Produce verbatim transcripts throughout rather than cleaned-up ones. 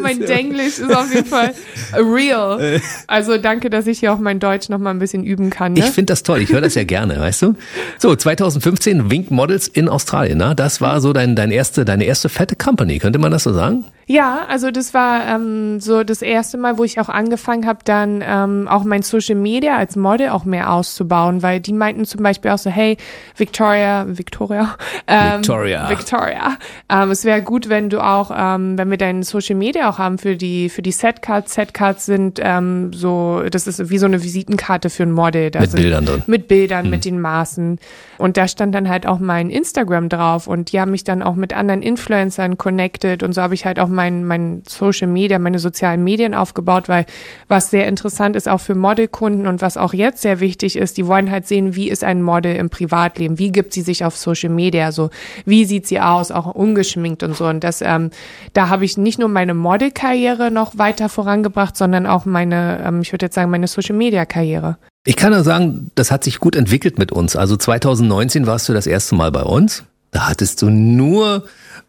mein Denglisch ist auf jeden Fall real. Also danke, dass ich hier auch mein Deutsch noch mal ein bisschen üben kann. Ne? Ich finde das toll, ich höre das ja gerne, weißt du? So, zwanzig fünfzehn Wink Models in Australien, ne? Das war so dein, dein erste, deine erste fette Company, könnte man das so sagen? Ja, also das war ähm, so das erste Mal, wo ich auch angefangen habe, dann ähm, auch mein Social Media als Model auch mehr auszubauen, weil die meinten zum Beispiel auch so, hey, Victoria, Victoria, ähm, Victoria, Victoria, ähm, es wäre gut, wenn du auch, ähm, wenn wir dein Social Media auch haben für die für die Setcards. Setcards sind ähm, so, das ist wie so eine Visitenkarte für ein Model. Da mit sind, Bildern drin. Mit Bildern, mhm. mit den Maßen. Und da stand dann halt auch mein Instagram drauf und die haben mich dann auch mit anderen Influencern connected und so habe ich halt auch mein, mein Social Media, meine sozialen Medien aufgebaut, weil was sehr interessant ist auch für Modelkunden und was auch jetzt sehr wichtig ist, die wollen halt sehen, wie ist ein Model im Privatleben, wie gibt sie sich auf Social Media, so wie sieht sie aus, auch ungeschminkt und so. Und das, ähm, da habe ich nicht nur meine Modelkarriere noch weiter vorangebracht, sondern auch meine, ähm, ich würde jetzt sagen, meine Social Media Karriere. Ich kann nur sagen, das hat sich gut entwickelt mit uns. Also zwanzig neunzehn warst du das erste Mal bei uns. Da hattest du nur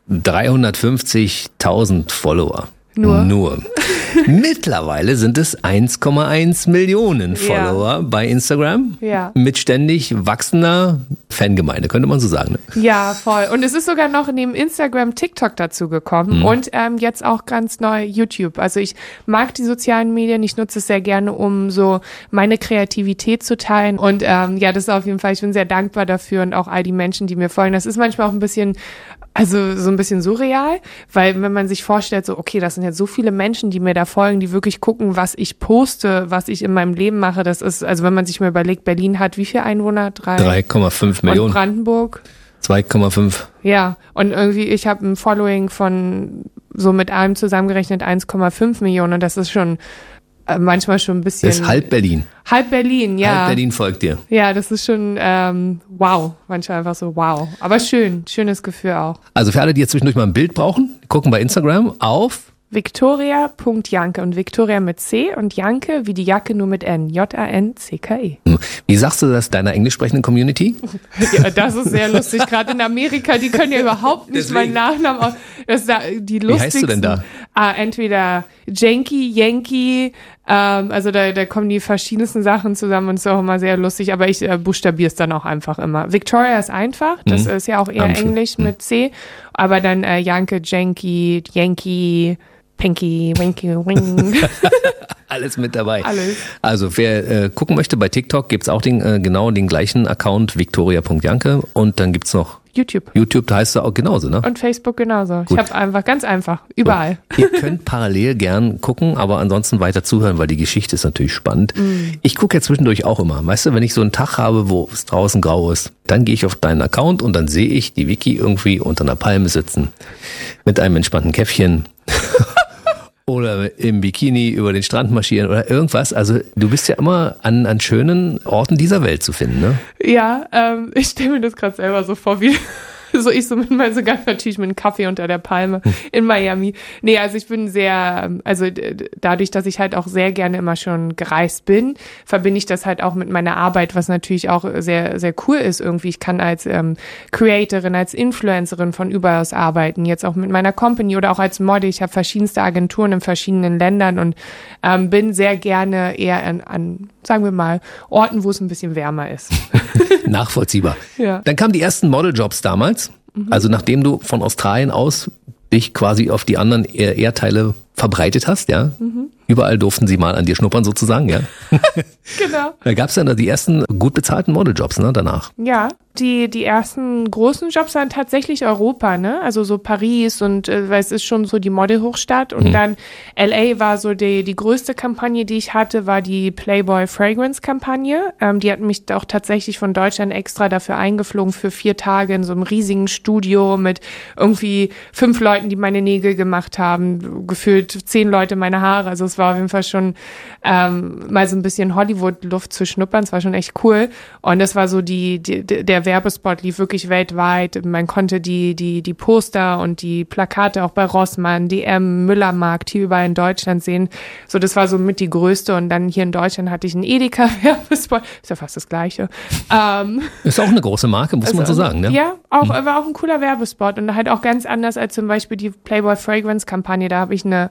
dreihundertfünfzigtausend Follower. Nur? Nur. Mittlerweile sind es eins Komma eins Millionen Follower ja. bei Instagram. Ja. Mit ständig wachsender Fangemeinde, könnte man so sagen. Ne? Ja, voll. Und es ist sogar noch neben Instagram TikTok dazu gekommen mhm. und ähm, jetzt auch ganz neu YouTube. Also ich mag die sozialen Medien, ich nutze es sehr gerne, um so meine Kreativität zu teilen. Und ähm, ja, das ist auf jeden Fall, ich bin sehr dankbar dafür und auch all die Menschen, die mir folgen. Das ist manchmal auch ein bisschen, also so ein bisschen surreal, weil wenn man sich vorstellt, so okay, das sind jetzt so viele Menschen, die mir da folgen, die wirklich gucken, was ich poste, was ich in meinem Leben mache. Das ist, also wenn man sich mal überlegt, Berlin hat wie viele Einwohner? drei Komma fünf Millionen. Und Brandenburg? zwei Komma fünf. Ja, und irgendwie, ich habe ein Following von so mit allem zusammengerechnet eins Komma fünf Millionen und das ist schon äh, manchmal schon ein bisschen... Das ist halb Berlin. Halb Berlin, ja. Halb Berlin folgt dir. Ja, das ist schon ähm, wow. Manchmal einfach so wow. Aber schön, schönes Gefühl auch. Also für alle, die jetzt zwischendurch mal ein Bild brauchen, gucken bei Instagram auf Victoria Punkt Janke und Victoria mit C und Janke wie die Jacke nur mit N. J A N C K E. Wie sagst du das deiner englisch sprechenden Community? Ja, das ist sehr lustig. Gerade in Amerika, die können ja überhaupt nicht Deswegen. meinen Nachnamen aus. Das ist da, die lustigsten. Wie heißt du denn da? Ah, entweder Janky, Yankee, ähm, also da, da kommen die verschiedensten Sachen zusammen und ist auch immer sehr lustig, aber ich äh, buchstabiere es dann auch einfach immer. Victoria ist einfach, das mhm. ist ja auch eher Ampel. Englisch mhm. mit C, aber dann äh, Janke, Janky, Yankee, Pinky, Winky, Wing. Alles mit dabei. Alles. Also wer äh, gucken möchte, bei TikTok gibt's auch den, äh, genau den gleichen Account, victoria Punkt janke und dann gibt's noch YouTube. YouTube, da heißt es auch genauso, ne? Und Facebook genauso. Gut. Ich habe einfach, ganz einfach, überall. So. Ihr könnt parallel gern gucken, aber ansonsten weiter zuhören, weil die Geschichte ist natürlich spannend. Mm. Ich gucke ja zwischendurch auch immer. Weißt du, wenn ich so einen Tag habe, wo es draußen grau ist, dann gehe ich auf deinen Account und dann sehe ich die Vicky irgendwie unter einer Palme sitzen mit einem entspannten Käffchen. Oder im Bikini über den Strand marschieren oder irgendwas. Also du bist ja immer an, an schönen Orten dieser Welt zu finden, ne? Ja, ähm, ich stelle mir das gerade selber so vor, wie so ich so mit meinem sogar natürlich mit einem Kaffee unter der Palme in Miami. Nee, also ich bin sehr, also dadurch, dass ich halt auch sehr gerne immer schon gereist bin, verbinde ich das halt auch mit meiner Arbeit, was natürlich auch sehr, sehr cool ist irgendwie. Ich kann als ähm, Creatorin, als Influencerin von überall aus arbeiten, jetzt auch mit meiner Company oder auch als Model. Ich habe verschiedenste Agenturen in verschiedenen Ländern und ähm, bin sehr gerne eher an, an, sagen wir mal, Orten, wo es ein bisschen wärmer ist. Nachvollziehbar. Ja. Dann kamen die ersten Modeljobs damals. Mhm. Also nachdem du von Australien aus dich quasi auf die anderen Erdteile verbreitet hast, ja. Mhm. Überall durften sie mal an dir schnuppern sozusagen, ja. Genau. Da gab es dann die ersten gut bezahlten Modeljobs, ne, danach. Ja, die die ersten großen Jobs waren tatsächlich Europa, ne? Also so Paris und äh, weil es ist schon so die Modelhochstadt und mhm. dann L A war so die die größte Kampagne, die ich hatte, war die Playboy Fragrance Kampagne. Ähm, die hatten mich auch tatsächlich von Deutschland extra dafür eingeflogen für vier Tage in so einem riesigen Studio mit irgendwie fünf Leuten, die meine Nägel gemacht haben, gefühlt zehn Leute meine Haare. Also es war auf jeden Fall schon ähm, mal so ein bisschen Hollywood-Luft zu schnuppern. Es war schon echt cool. Und das war so die, die der Werbespot lief wirklich weltweit. Man konnte die die die Poster und die Plakate auch bei Rossmann, D M, Müllermarkt hier überall in Deutschland sehen. So, das war so mit die größte. Und dann hier in Deutschland hatte ich einen Edeka-Werbespot. Ist ja fast das Gleiche. Ähm, ist auch eine große Marke, muss also, man so sagen, ne? Ja, auch, mhm. war auch ein cooler Werbespot. Und halt auch ganz anders als zum Beispiel die Playboy Fragrance Kampagne. Da habe ich eine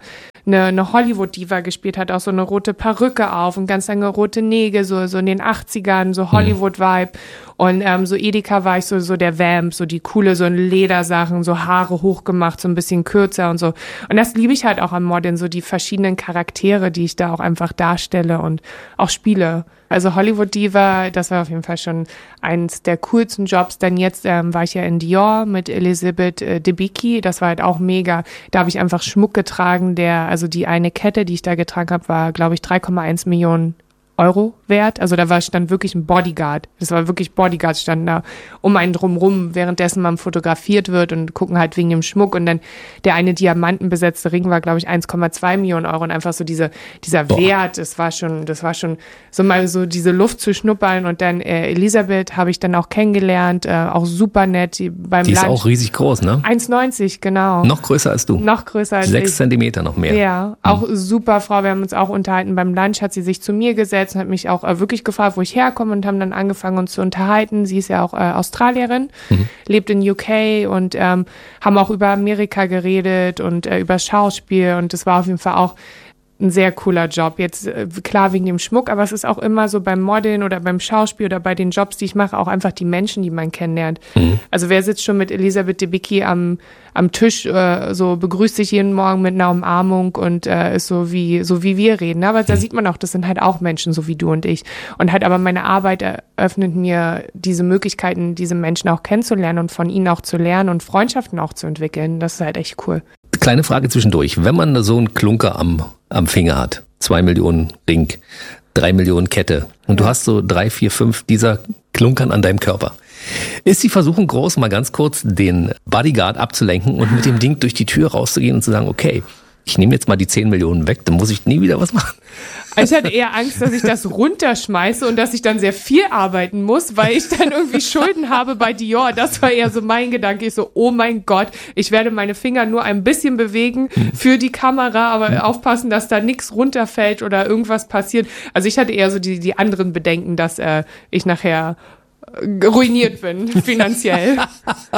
eine, eine Hollywood-Diva gespielt hat, auch so eine rote Perücke auf und ganz lange rote Nägel, so, so in den achtzigern, so Hollywood-Vibe. Und ähm, so Edeka war ich so, so der Vamp, so die coole, so Ledersachen, so Haare hochgemacht, so ein bisschen kürzer und so. Und das liebe ich halt auch am Modeln, so die verschiedenen Charaktere, die ich da auch einfach darstelle und auch spiele. Also Hollywood Diva, das war auf jeden Fall schon eins der coolsten Jobs. Dann jetzt ähm, war ich ja in Dior mit Elisabeth äh, Debicki. Das war halt auch mega. Da habe ich einfach Schmuck getragen, der, also die eine Kette, die ich da getragen habe, war, glaube ich, drei Komma eins Millionen Euro wert. Also da war stand wirklich ein Bodyguard. Das war wirklich Bodyguard standen da um einen drumrum, währenddessen man fotografiert wird und gucken halt wegen dem Schmuck. Und dann der eine diamantenbesetzte Ring war, glaube ich, eins Komma zwei Millionen Euro. Und einfach so diese, dieser Boah. Wert, das war schon, das war schon so mal so diese Luft zu schnuppern. Und dann äh, Elisabeth habe ich dann auch kennengelernt, äh, auch super nett. Die, beim die ist Lunch. Auch riesig groß, ne? eins Komma neunzig, genau. Noch größer als du. Noch größer als Sechs ich. Zentimeter noch mehr. Ja, auch mhm. super Frau. Wir haben uns auch unterhalten. Beim Lunch hat sie sich zu mir gesetzt und hat mich auch äh, wirklich gefragt, wo ich herkomme und haben dann angefangen, uns zu unterhalten. Sie ist ja auch äh, Australierin, mhm. lebt in U K und ähm, haben auch über Amerika geredet und äh, über Schauspiel und das war auf jeden Fall auch ein sehr cooler Job. Jetzt äh, klar wegen dem Schmuck, aber es ist auch immer so beim Modeln oder beim Schauspiel oder bei den Jobs, die ich mache, auch einfach die Menschen, die man kennenlernt. Mhm. Also wer sitzt schon mit Elisabeth Debicki am am Tisch, äh, so begrüßt sich jeden Morgen mit einer Umarmung und äh, ist so wie so wie wir reden. Aber da sieht man auch, das sind halt auch Menschen, so wie du und ich. Und halt aber meine Arbeit eröffnet mir diese Möglichkeiten, diese Menschen auch kennenzulernen und von ihnen auch zu lernen und Freundschaften auch zu entwickeln. Das ist halt echt cool. Kleine Frage zwischendurch. Wenn man so einen Klunker am, am Finger hat, zwei Millionen Ring, drei Millionen Kette und du hast so drei, vier, fünf dieser Klunkern an deinem Körper, ist die Versuchung groß, mal ganz kurz den Bodyguard abzulenken und mit dem Ding durch die Tür rauszugehen und zu sagen, okay, ich nehme jetzt mal die zehn Millionen weg, dann muss ich nie wieder was machen. Ich hatte eher Angst, dass ich das runterschmeiße und dass ich dann sehr viel arbeiten muss, weil ich dann irgendwie Schulden habe bei Dior. Das war eher so mein Gedanke. Ich so, oh mein Gott, ich werde meine Finger nur ein bisschen bewegen für die Kamera, aber aufpassen, dass da nichts runterfällt oder irgendwas passiert. Also ich hatte eher so die, die anderen Bedenken, dass äh, ich nachher ruiniert bin, finanziell. Ja.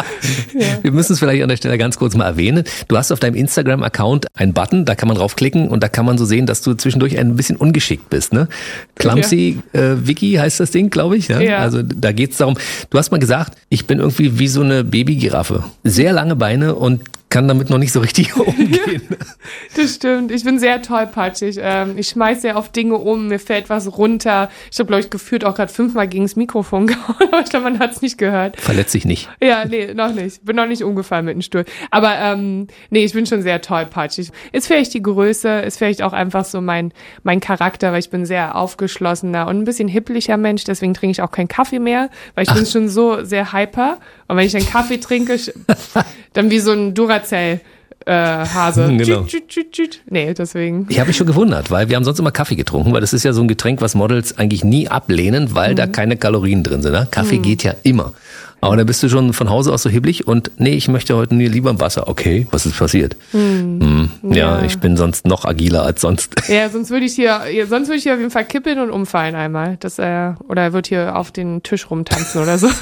Wir müssen es vielleicht an der Stelle ganz kurz mal erwähnen. Du hast auf deinem Instagram-Account einen Button, da kann man draufklicken und da kann man so sehen, dass du zwischendurch ein bisschen ungeschickt bist. Ne? Clumsy ja. äh, Vicky heißt das Ding, glaube ich. Ja? Ja. Also da geht es darum, du hast mal gesagt, ich bin irgendwie wie so eine Babygiraffe. Sehr lange Beine und kann damit noch nicht so richtig umgehen. Das stimmt. Ich bin sehr tollpatschig. Ähm, ich schmeiß sehr oft Dinge um, mir fällt was runter. Ich habe, glaube ich, gefühlt auch gerade fünfmal gegen das Mikrofon gehauen, aber ich glaube, man hat es nicht gehört. Verletzt sich nicht. Ja, nee, noch nicht. Bin noch nicht umgefallen mit dem Stuhl. Aber ähm, nee, ich bin schon sehr tollpatschig. Ist vielleicht die Größe, ist vielleicht auch einfach so mein mein Charakter, weil ich bin sehr aufgeschlossener und ein bisschen hipplicher Mensch, deswegen trinke ich auch keinen Kaffee mehr, weil ich Ach. bin schon so sehr hyper. Und wenn ich einen Kaffee trinke, dann wie so ein Duracell äh, Hase. Genau. Tschüt, tschüt, tschüt. Nee, deswegen. Ich habe mich schon gewundert, weil wir haben sonst immer Kaffee getrunken, weil das ist ja so ein Getränk, was Models eigentlich nie ablehnen, weil mhm. da keine Kalorien drin sind. Ne? Kaffee mhm. geht ja immer. Aber da bist du schon von Hause aus so hibbelig und nee, ich möchte heute lieber im Wasser. Okay, was ist passiert? Mhm. Hm, ja, ja, ich bin sonst noch agiler als sonst. Ja, sonst würde ich hier, sonst würde ich hier auf jeden Fall kippeln und umfallen einmal. Das, äh, oder wird hier auf den Tisch rumtanzen oder so.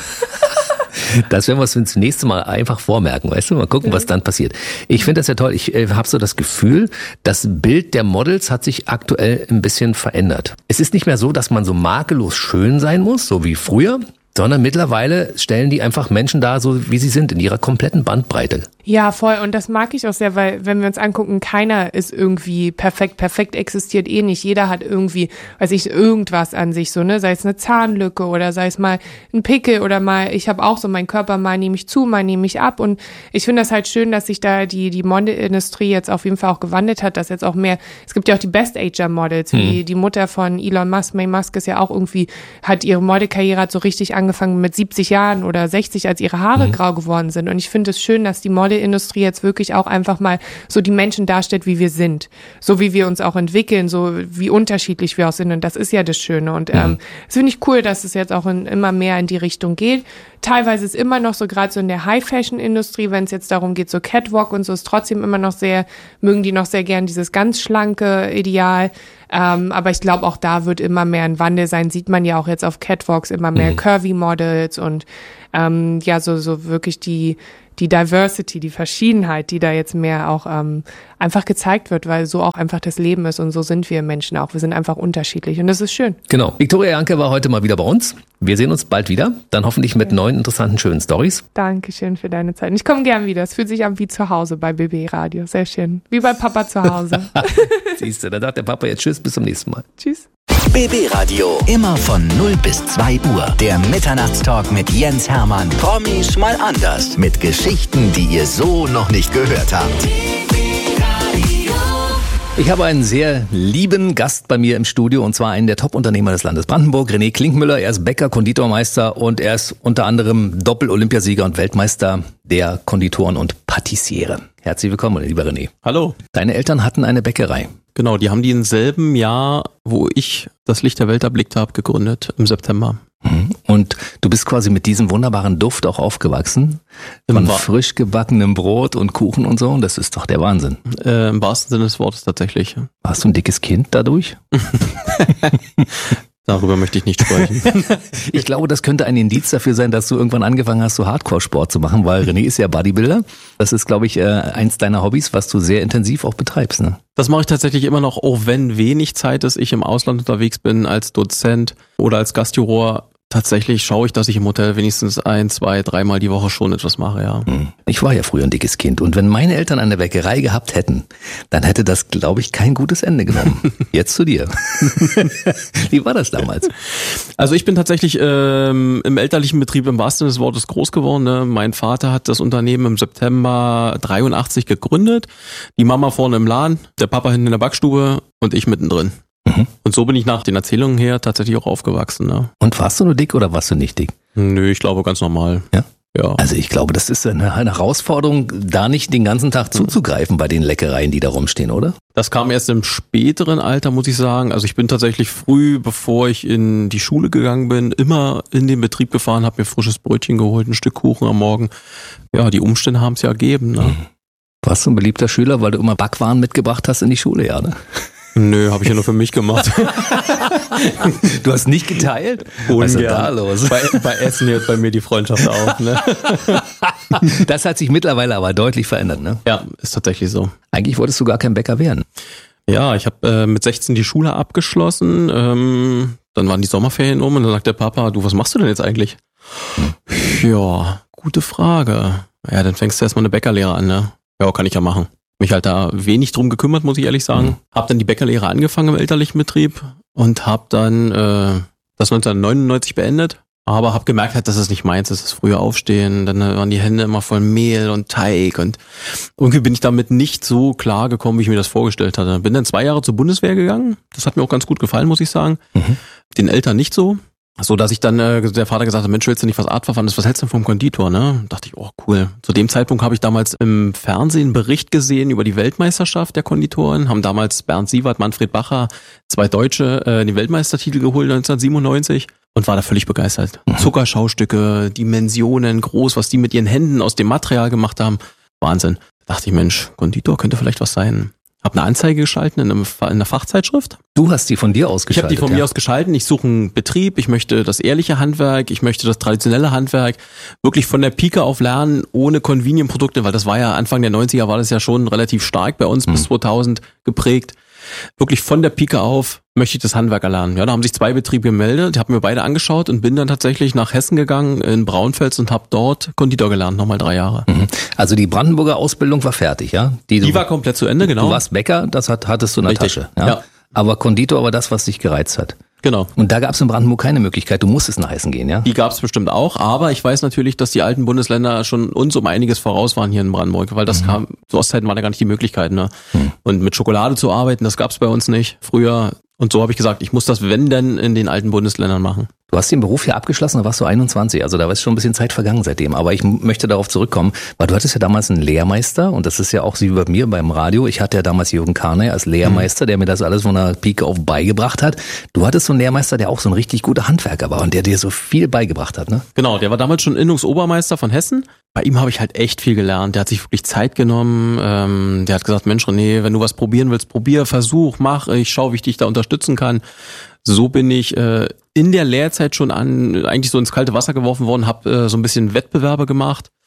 Das werden wir uns das nächste Mal einfach vormerken, weißt du? Mal gucken, was dann passiert. Ich finde das ja toll. Ich äh, habe so das Gefühl, das Bild der Models hat sich aktuell ein bisschen verändert. Es ist nicht mehr so, dass man so makellos schön sein muss, so wie früher, sondern mittlerweile stellen die einfach Menschen da, so wie sie sind, in ihrer kompletten Bandbreite. Ja, voll. Und das mag ich auch sehr, weil wenn wir uns angucken, keiner ist irgendwie perfekt. Perfekt existiert eh nicht. Jeder hat irgendwie, weiß ich, irgendwas an sich, so, ne? Sei es eine Zahnlücke oder sei es mal ein Pickel oder mal, ich habe auch so, meinen Körper mal nehme ich zu, mal nehme ich ab. Und ich finde das halt schön, dass sich da die die Modelindustrie jetzt auf jeden Fall auch gewandelt hat, dass jetzt auch mehr, es gibt ja auch die Best-Ager-Models, wie hm. die Mutter von Elon Musk, May Musk ist ja auch irgendwie, hat ihre Modelkarriere hat so richtig angefangen mit siebzig Jahren oder sechzig, als ihre Haare hm. grau geworden sind. Und ich finde es schön, dass die Model Industrie jetzt wirklich auch einfach mal so die Menschen darstellt, wie wir sind. So wie wir uns auch entwickeln, so wie unterschiedlich wir auch sind. Und das ist ja das Schöne. Und ähm, das finde ich cool, dass es jetzt auch in, immer mehr in die Richtung geht. Teilweise ist immer noch so, gerade so in der High-Fashion-Industrie, wenn es jetzt darum geht, so Catwalk und so, ist trotzdem immer noch sehr, mögen die noch sehr gern dieses ganz schlanke Ideal. Ähm, aber ich glaube, auch da wird immer mehr ein Wandel sein. Sieht man ja auch jetzt auf Catwalks immer mehr mhm. Curvy-Models und ähm, ja, so so wirklich die die Diversity, die Verschiedenheit, die da jetzt mehr auch ähm, einfach gezeigt wird, weil so auch einfach das Leben ist und so sind wir Menschen auch. Wir sind einfach unterschiedlich und das ist schön. Genau. Viktoria Janke war heute mal wieder bei uns. Wir sehen uns bald wieder, dann hoffentlich mit ja. neuen, interessanten, schönen Storys. Dankeschön für deine Zeit. Ich komme gern wieder. Es fühlt sich an wie zu Hause bei B B Radio. Sehr schön. Wie bei Papa zu Hause. Siehst du, da sagt der Papa jetzt Tschüss, bis zum nächsten Mal. Tschüss. B B Radio, immer von null bis zwei Uhr. Der Mitternachtstalk mit Jens Hermann. Promis mal anders. Mit Geschichten, die ihr so noch nicht gehört habt. Ich habe einen sehr lieben Gast bei mir im Studio und zwar einen der Top-Unternehmer des Landes Brandenburg, René Klinkmüller. Er ist Bäcker, Konditormeister und er ist unter anderem Doppel-Olympiasieger und Weltmeister der Konditoren und Patissiere. Herzlich willkommen, lieber René. Hallo. Deine Eltern hatten eine Bäckerei. Genau, die haben die im selben Jahr, wo ich das Licht der Welt erblickt habe, gegründet, im September. Und du bist quasi mit diesem wunderbaren Duft auch aufgewachsen, von frisch gebackenem Brot und Kuchen und so, und das ist doch der Wahnsinn. Äh, im wahrsten Sinne des Wortes tatsächlich. Warst du ein dickes Kind dadurch? Darüber möchte ich nicht sprechen. Ich glaube, das könnte ein Indiz dafür sein, dass du irgendwann angefangen hast, so Hardcore-Sport zu machen, weil René ist ja Bodybuilder. Das ist, glaube ich, eins deiner Hobbys, was du sehr intensiv auch betreibst, ne? Das mache ich tatsächlich immer noch, auch wenn wenig Zeit ist, ich im Ausland unterwegs bin als Dozent oder als Gastjuror. Tatsächlich schaue ich, dass ich im Hotel wenigstens ein, zwei, dreimal die Woche schon etwas mache, ja. Ich war ja früher ein dickes Kind und wenn meine Eltern eine Bäckerei gehabt hätten, dann hätte das, glaube ich, kein gutes Ende genommen. Jetzt zu dir. Wie war das damals? Also ich bin tatsächlich ähm, im elterlichen Betrieb im wahrsten Sinne des Wortes groß geworden. Ne? Mein Vater hat das Unternehmen im September dreiundachtzig gegründet. Die Mama vorne im Laden, der Papa hinten in der Backstube und ich mittendrin. Mhm. Und so bin ich nach den Erzählungen her tatsächlich auch aufgewachsen. Ne? Und warst du nur dick oder warst du nicht dick? Nö, ich glaube ganz normal. Ja? Ja. Also ich glaube, das ist eine, eine Herausforderung, da nicht den ganzen Tag zuzugreifen bei den Leckereien, die da rumstehen, oder? Das kam erst im späteren Alter, muss ich sagen. Also ich bin tatsächlich früh, bevor ich in die Schule gegangen bin, immer in den Betrieb gefahren, habe mir frisches Brötchen geholt, ein Stück Kuchen am Morgen. Ja, die Umstände haben es ja ergeben. Ne? Warst du ein beliebter Schüler, weil du immer Backwaren mitgebracht hast in die Schule, ja, ne? Nö, habe ich ja nur für mich gemacht. Du hast nicht geteilt? Was ist denn da los? Bei, bei Essen hört bei mir die Freundschaft auf. Ne? Das hat sich mittlerweile aber deutlich verändert, ne? Ja, ist tatsächlich so. Eigentlich wolltest du gar kein Bäcker werden. Ja, ich habe äh, mit sechzehn die Schule abgeschlossen. Ähm, dann waren die Sommerferien um und dann sagt der Papa, du, was machst du denn jetzt eigentlich? Hm. Ja, gute Frage. Ja, dann fängst du erstmal eine Bäckerlehre an, ne? Ja, kann ich ja machen. Mich halt da wenig drum gekümmert, muss ich ehrlich sagen. Mhm. Hab dann die Bäckerlehre angefangen im elterlichen Betrieb und hab dann äh, das neunzehnhundertneunundneunzig beendet. Aber hab gemerkt, halt, dass es nicht meins ist, das frühe Aufstehen. Dann waren die Hände immer voll Mehl und Teig und irgendwie bin ich damit nicht so klar gekommen, wie ich mir das vorgestellt hatte. Bin dann zwei Jahre zur Bundeswehr gegangen. Das hat mir auch ganz gut gefallen, muss ich sagen. Mhm. Den Eltern nicht so. So, dass ich dann, äh, der Vater gesagt hat, Mensch, willst du nicht was Artverwandtes, was hältst du denn vom Konditor, ne? Dachte ich, oh, cool. Zu dem Zeitpunkt habe ich damals im Fernsehen einen Bericht gesehen über die Weltmeisterschaft der Konditoren, haben damals Bernd Sievert, Manfred Bacher, zwei Deutsche, äh, den Weltmeistertitel geholt neunzehnhundertsiebenundneunzig und war da völlig begeistert. Mhm. Zuckerschaustücke, Dimensionen, groß, was die mit ihren Händen aus dem Material gemacht haben. Wahnsinn. Da dachte ich, Mensch, Konditor könnte vielleicht was sein. Hab eine Anzeige geschalten in, einem, in einer Fachzeitschrift. Du hast die von dir aus geschaltet? Ich habe die von ja. mir aus geschalten. Ich suche einen Betrieb, ich möchte das ehrliche Handwerk, ich möchte das traditionelle Handwerk wirklich von der Pike auf lernen, ohne Convenient-Produkte, weil das war ja Anfang der neunziger, war das ja schon relativ stark bei uns, mhm. bis zweitausend geprägt. Wirklich von der Pike auf möchte ich das Handwerk erlernen. Ja, da haben sich zwei Betriebe gemeldet, ich habe mir beide angeschaut und bin dann tatsächlich nach Hessen gegangen, in Braunfels und habe dort Konditor gelernt, nochmal drei Jahre. Mhm. Also die Brandenburger Ausbildung war fertig, ja? Die, die du, war komplett zu Ende, genau. Du warst Bäcker, das hat, hattest du in der Richtig. Tasche. Ja? Ja. Aber Konditor war das, was dich gereizt hat. Genau. Und da gab es in Brandenburg keine Möglichkeit, du musstest nach Hessen gehen, ja? Die gab es bestimmt auch, aber ich weiß natürlich, dass die alten Bundesländer schon uns um einiges voraus waren hier in Brandenburg, weil das mhm. kam, zu Ostzeiten waren ja gar nicht die Möglichkeit, ne? Mhm. Und mit Schokolade zu arbeiten, das gab es bei uns nicht früher. Und so habe ich gesagt, ich muss das, wenn denn, in den alten Bundesländern machen. Du hast den Beruf ja abgeschlossen, da warst du einundzwanzig, also da ist schon ein bisschen Zeit vergangen seitdem. Aber ich möchte darauf zurückkommen, weil du hattest ja damals einen Lehrmeister und das ist ja auch so wie bei mir beim Radio. Ich hatte ja damals Jürgen Karney als Lehrmeister, der mir das alles von der Pike auf beigebracht hat. Du hattest so einen Lehrmeister, der auch so ein richtig guter Handwerker war und der dir so viel beigebracht hat, ne? Genau, der war damals schon Innungsobermeister von Hessen. Bei ihm habe ich halt echt viel gelernt. Der hat sich wirklich Zeit genommen. Ähm, der hat gesagt, Mensch René, wenn du was probieren willst, probier, versuch, mach. Ich schau, wie ich dich da unterstützen kann. So bin ich äh, in der Lehrzeit schon an eigentlich so ins kalte Wasser geworfen worden, habe äh, so ein bisschen Wettbewerbe gemacht.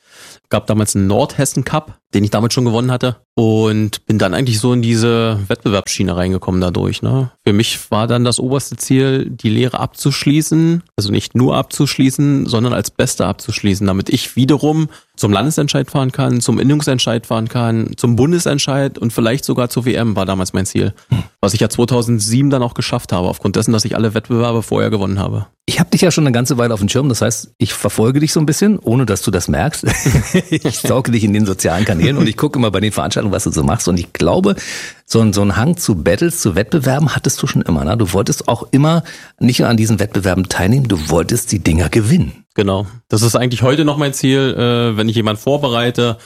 Gab damals einen Nordhessen Cup, den ich damals schon gewonnen hatte. Und bin dann eigentlich so in diese Wettbewerbsschiene reingekommen dadurch. Ne? Für mich war dann das oberste Ziel, die Lehre abzuschließen. Also nicht nur abzuschließen, sondern als Beste abzuschließen, damit ich wiederum zum Landesentscheid fahren kann, zum Innungsentscheid fahren kann, zum Bundesentscheid und vielleicht sogar zur W M war damals mein Ziel. Hm. Was ich ja zweitausendsieben dann auch geschafft habe, aufgrund dessen, dass ich alle Wettbewerbe vorher gewonnen habe. Ich habe dich ja schon eine ganze Weile auf dem Schirm, das heißt, ich verfolge dich so ein bisschen, ohne dass du das merkst. Ich sauge dich in den sozialen Kanälen und ich gucke immer bei den Veranstaltungen, was du so machst. Und ich glaube, so ein, so ein Hang zu Battles, zu Wettbewerben hattest du schon immer. Ne? Du wolltest auch immer nicht nur an diesen Wettbewerben teilnehmen, du wolltest die Dinger gewinnen. Genau, das ist eigentlich heute noch mein Ziel, äh, wenn ich jemanden vorbereite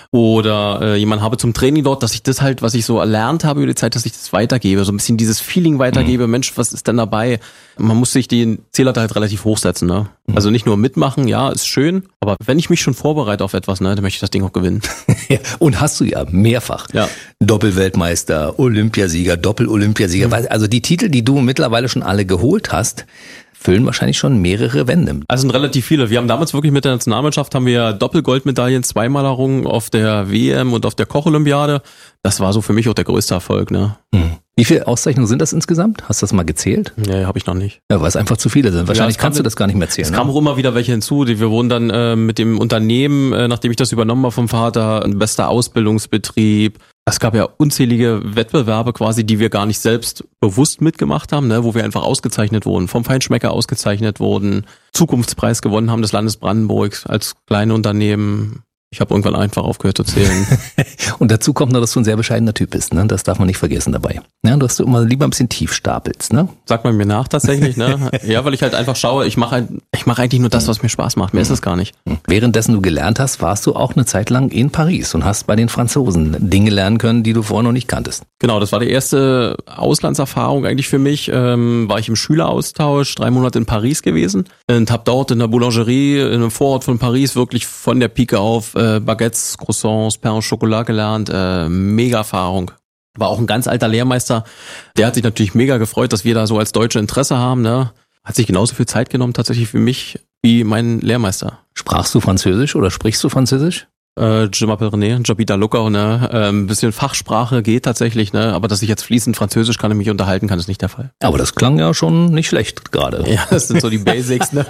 oder äh, jemanden habe zum Training dort, dass ich das halt, was ich so erlernt habe über die Zeit, dass ich das weitergebe, so ein bisschen dieses Feeling weitergebe, mhm. Mensch, was ist denn dabei? Man muss sich den Zähler halt relativ hochsetzen, ne? Mhm. Also nicht nur mitmachen, ja, ist schön, aber wenn ich mich schon vorbereite auf etwas, ne, dann möchte ich das Ding auch gewinnen. Ja, und hast du ja mehrfach. Ja. Doppelweltmeister, Olympiasieger, Doppel-Olympiasieger, mhm. also die Titel, die du mittlerweile schon alle geholt hast, füllen wahrscheinlich schon mehrere Wände. Also sind relativ viele. Wir haben damals wirklich mit der Nationalmannschaft haben wir Doppelgoldmedaillen zweimal errungen auf der W M und auf der Koch-Olympiade. Das war so für mich auch der größte Erfolg. Ne? Hm. Wie viele Auszeichnungen sind das insgesamt? Hast du das mal gezählt? Nee, habe ich noch nicht. Ja, weil es einfach zu viele sind. Wahrscheinlich ja, kannst du das gar nicht mehr zählen. Es ne? kamen auch immer wieder welche hinzu. Wir wurden dann äh, mit dem Unternehmen, äh, nachdem ich das übernommen habe vom Vater, ein bester Ausbildungsbetrieb. Es gab ja unzählige Wettbewerbe quasi, die wir gar nicht selbst bewusst mitgemacht haben, ne, wo wir einfach ausgezeichnet wurden, vom Feinschmecker ausgezeichnet wurden, Zukunftspreis gewonnen haben des Landes Brandenburg als kleine Unternehmen. Ich habe irgendwann einfach aufgehört zu zählen. Und dazu kommt noch, dass du ein sehr bescheidener Typ bist, ne? Das darf man nicht vergessen dabei. Ja, dass du immer lieber ein bisschen tief stapelst, ne? Sagt man mir nach tatsächlich, ne? Ja, weil ich halt einfach schaue, ich mache halt, ich mache eigentlich nur das, was mir Spaß macht. Mehr ist es gar nicht. Währenddessen du gelernt hast, warst du auch eine Zeit lang in Paris und hast bei den Franzosen Dinge lernen können, die du vorher noch nicht kanntest. Genau, das war die erste Auslandserfahrung eigentlich für mich. Ähm, war ich im Schüleraustausch, drei Monate in Paris gewesen und habe dort in der Boulangerie in einem Vorort von Paris wirklich von der Pike auf äh, Baguettes, Croissants, Pain au Chocolat gelernt. Äh, mega Erfahrung. War auch ein ganz alter Lehrmeister. Der hat sich natürlich mega gefreut, dass wir da so als Deutsche Interesse haben. Ne? Hat sich genauso viel Zeit genommen tatsächlich für mich wie mein Lehrmeister. Sprachst du Französisch oder sprichst du Französisch? Äh, Je m'appelle René, j'habite à Lucca, ne? Äh, ein bisschen Fachsprache geht tatsächlich, ne? Aber dass ich jetzt fließend Französisch kann und mich unterhalten kann, ist nicht der Fall. Aber das klang ja schon nicht schlecht gerade. Ja, das sind so die Basics, ne?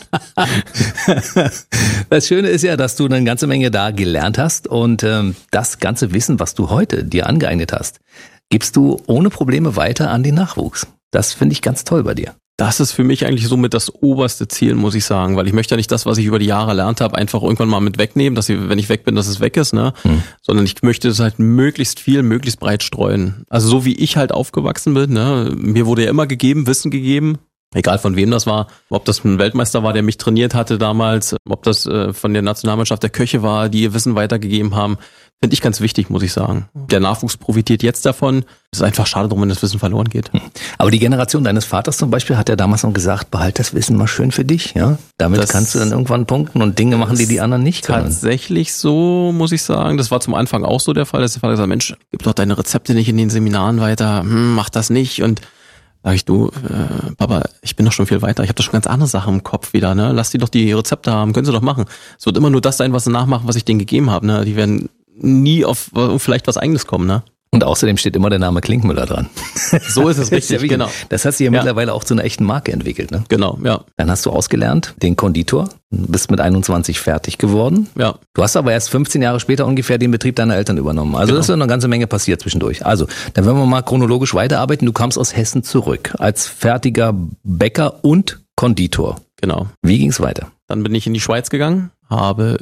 Das Schöne ist ja, dass du eine ganze Menge da gelernt hast und ähm, das ganze Wissen, was du heute dir angeeignet hast, gibst du ohne Probleme weiter an den Nachwuchs. Das finde ich ganz toll bei dir. Das ist für mich eigentlich somit das oberste Ziel, muss ich sagen, weil ich möchte ja nicht das, was ich über die Jahre erlernt habe, einfach irgendwann mal mit wegnehmen, dass ich, wenn ich weg bin, dass es weg ist, ne? Hm. Sondern ich möchte es halt möglichst viel, möglichst breit streuen. Also so wie ich halt aufgewachsen bin, ne? Mir wurde ja immer gegeben, Wissen gegeben, egal von wem das war, ob das ein Weltmeister war, der mich trainiert hatte damals, ob das äh, von der Nationalmannschaft der Köche war, die ihr Wissen weitergegeben haben. Finde ich ganz wichtig, muss ich sagen. Der Nachwuchs profitiert jetzt davon. Es ist einfach schade drum, wenn das Wissen verloren geht. Aber die Generation deines Vaters zum Beispiel hat ja damals noch gesagt, behalt das Wissen mal schön für dich. Ja, damit das kannst du dann irgendwann punkten und Dinge machen, die die anderen nicht können. Tatsächlich so, muss ich sagen. Das war zum Anfang auch so der Fall, dass der Vater gesagt hat, Mensch, gib doch deine Rezepte nicht in den Seminaren weiter. Hm, mach das nicht. Und sag ich, du, äh, Papa, ich bin doch schon viel weiter. Ich habe doch schon ganz andere Sachen im Kopf wieder. Ne? Lass die doch die Rezepte haben. Können sie doch machen. Es wird immer nur das sein, was sie nachmachen, was ich denen gegeben habe. Ne? Die werden nie auf vielleicht was Eigenes kommen, ne? Und außerdem steht immer der Name Klinkmüller dran. So ist es richtig, ja genau. Das hast du ja, ja mittlerweile auch zu einer echten Marke entwickelt, ne? Genau, ja. Dann hast du ausgelernt, den Konditor, bist mit einundzwanzig fertig geworden. Ja. Du hast aber erst fünfzehn Jahre später ungefähr den Betrieb deiner Eltern übernommen. Also genau. Das ist ja eine ganze Menge passiert zwischendurch. Also, dann werden wir mal chronologisch weiterarbeiten. Du kamst aus Hessen zurück als fertiger Bäcker und Konditor. Genau. Wie ging's weiter? Dann bin ich in die Schweiz gegangen, habe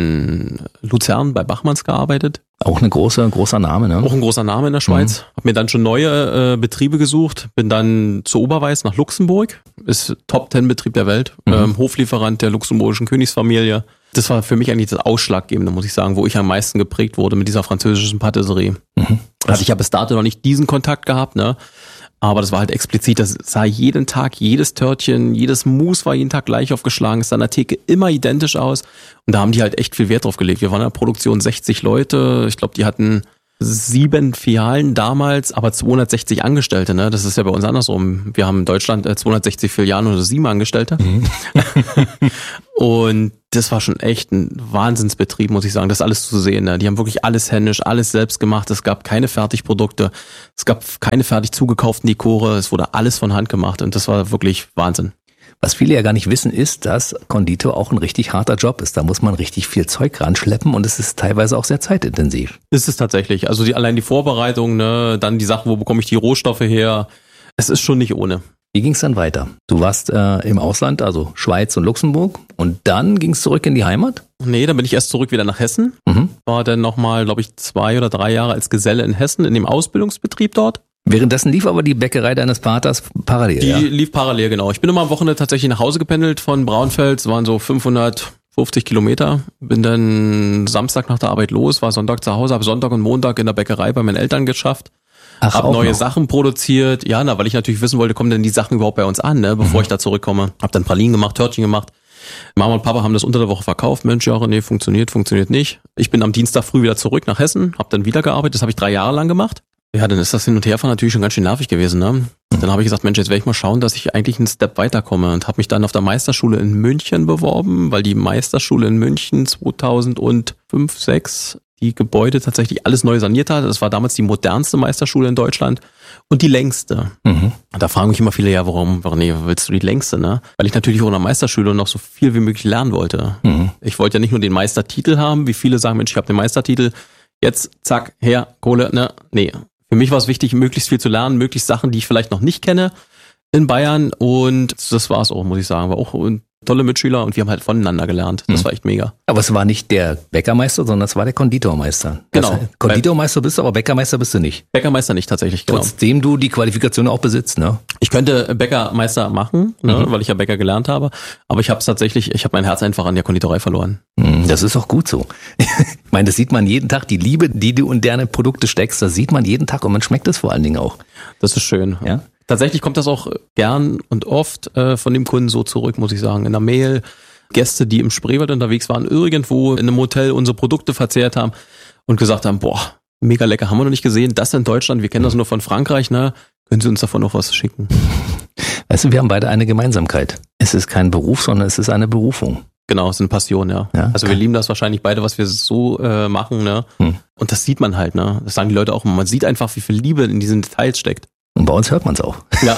in Luzern bei Bachmanns gearbeitet. Auch eine große, großer Name, ne? Auch ein großer Name in der Schweiz. Mhm. Hab mir dann schon neue äh, Betriebe gesucht, bin dann zu Oberweiß nach Luxemburg, ist Top-Ten-Betrieb der Welt, mhm. ähm, Hoflieferant der luxemburgischen Königsfamilie. Das war für mich eigentlich das Ausschlaggebende, muss ich sagen, wo ich am meisten geprägt wurde mit dieser französischen Patisserie. Mhm. Also ich habe bis dato noch nicht diesen Kontakt gehabt, ne? Aber das war halt explizit, das sah jeden Tag, jedes Törtchen, jedes Mousse war jeden Tag gleich aufgeschlagen, es sah an der Theke immer identisch aus. Und da haben die halt echt viel Wert drauf gelegt. Wir waren in der Produktion sechzig Leute, ich glaube, die hatten sieben Filialen damals, aber zweihundertsechzig Angestellte, ne? Das ist ja bei uns andersrum. Wir haben in Deutschland zweihundertsechzig Filialen oder sieben Angestellte. Mhm. Und das war schon echt ein Wahnsinnsbetrieb, muss ich sagen, das alles zu sehen. Ne? Die haben wirklich alles händisch, alles selbst gemacht. Es gab keine Fertigprodukte, es gab keine fertig zugekauften Dekore, es wurde alles von Hand gemacht und das war wirklich Wahnsinn. Was viele ja gar nicht wissen, ist, dass Konditor auch ein richtig harter Job ist. Da muss man richtig viel Zeug ranschleppen und es ist teilweise auch sehr zeitintensiv. Ist es tatsächlich. Also die, allein die Vorbereitung, ne, dann die Sachen, wo bekomme ich die Rohstoffe her. Es ist schon nicht ohne. Wie ging es dann weiter? Du warst äh, im Ausland, also Schweiz und Luxemburg und dann ging es zurück in die Heimat? Nee, dann bin ich erst zurück wieder nach Hessen. Mhm. War dann nochmal, glaube ich, zwei oder drei Jahre als Geselle in Hessen in dem Ausbildungsbetrieb dort. Währenddessen lief aber die Bäckerei deines Vaters parallel, Die ja? lief parallel, genau. Ich bin immer am Wochenende tatsächlich nach Hause gependelt von Braunfels, es waren so fünfhundertfünfzig Kilometer. Bin dann Samstag nach der Arbeit los, war Sonntag zu Hause, habe Sonntag und Montag in der Bäckerei bei meinen Eltern geschafft. Ach, hab neue noch. Sachen produziert. Ja, na, weil ich natürlich wissen wollte, kommen denn die Sachen überhaupt bei uns an, ne, bevor mhm. ich da zurückkomme. Hab dann Pralinen gemacht, Törtchen gemacht. Mama und Papa haben das unter der Woche verkauft. Mensch, ja, nee, funktioniert, funktioniert nicht. Ich bin am Dienstag früh wieder zurück nach Hessen, hab dann wieder gearbeitet. Das habe ich drei Jahre lang gemacht. Ja, dann ist das Hin- und Herfahren natürlich schon ganz schön nervig gewesen, ne? Dann habe ich gesagt, Mensch, jetzt werde ich mal schauen, dass ich eigentlich einen Step weiterkomme und habe mich dann auf der Meisterschule in München beworben, weil die Meisterschule in München zweitausendfünf, sechs die Gebäude tatsächlich alles neu saniert hat. Das war damals die modernste Meisterschule in Deutschland und die längste. Mhm. Da fragen mich immer viele, ja, warum, warum nee, willst du die längste, ne? Weil ich natürlich auch in der Meisterschule noch so viel wie möglich lernen wollte. Mhm. Ich wollte ja nicht nur den Meistertitel haben, wie viele sagen, Mensch, ich habe den Meistertitel, jetzt zack, her, Kohle, ne? Nee. Für mich war es wichtig, möglichst viel zu lernen, möglichst Sachen, die ich vielleicht noch nicht kenne in Bayern und das war es auch, muss ich sagen. War auch tolle Mitschüler und wir haben halt voneinander gelernt. Das mhm. war echt mega. Aber es war nicht der Bäckermeister, sondern es war der Konditormeister. Genau. Das heißt, Konditormeister bist du, aber Bäckermeister bist du nicht. Bäckermeister nicht tatsächlich, genau. Trotzdem du die Qualifikation auch besitzt, ne? Ich könnte Bäckermeister machen, ne, mhm. weil ich ja Bäcker gelernt habe, aber ich habe es tatsächlich, ich habe mein Herz einfach an der Konditorei verloren. Das ist auch gut so. Ich meine, das sieht man jeden Tag, die Liebe, die du in deine Produkte steckst, das sieht man jeden Tag und man schmeckt es vor allen Dingen auch. Das ist schön. Ja? Tatsächlich kommt das auch gern und oft äh, von dem Kunden so zurück, muss ich sagen. In der Mail, Gäste, die im Spreewald unterwegs waren, irgendwo in einem Hotel unsere Produkte verzehrt haben und gesagt haben, boah, mega lecker, haben wir noch nicht gesehen, das in Deutschland, wir kennen das nur von Frankreich, ne? Können Sie uns davon noch was schicken? Weißt du, wir haben beide eine Gemeinsamkeit. Es ist kein Beruf, sondern es ist eine Berufung. Genau, es ist eine Passion, ja. ja also wir lieben das wahrscheinlich beide, was wir so äh, machen, ne? Hm. Und das sieht man halt, ne? Das sagen die Leute auch immer. Man sieht einfach, wie viel Liebe in diesen Details steckt. Und bei uns hört man es auch. Ja.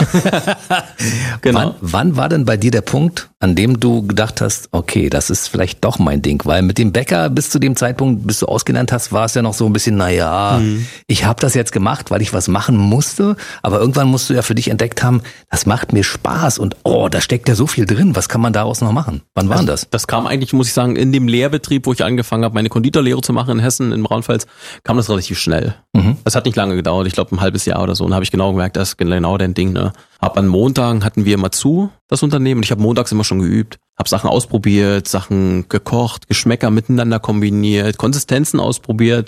Genau. Wann, wann war denn bei dir der Punkt, an dem du gedacht hast, okay, das ist vielleicht doch mein Ding? Weil mit dem Bäcker bis zu dem Zeitpunkt, bis du ausgelernt hast, war es ja noch so ein bisschen, naja, mhm. ich habe das jetzt gemacht, weil ich was machen musste. Aber irgendwann musst du ja für dich entdeckt haben, das macht mir Spaß und oh, da steckt ja so viel drin. Was kann man daraus noch machen? Wann war also, das? Das kam eigentlich, muss ich sagen, in dem Lehrbetrieb, wo ich angefangen habe, meine Konditorlehre zu machen in Hessen, in Braunfels, kam das relativ schnell. Mhm. Das hat nicht lange gedauert, ich glaube ein halbes Jahr oder so. Und da habe ich genau gemerkt, das ist genau dein Ding, ne? Hab an Montagen hatten wir immer zu, das Unternehmen, und ich habe montags immer schon geübt. Hab Sachen ausprobiert, Sachen gekocht, Geschmäcker miteinander kombiniert, Konsistenzen ausprobiert.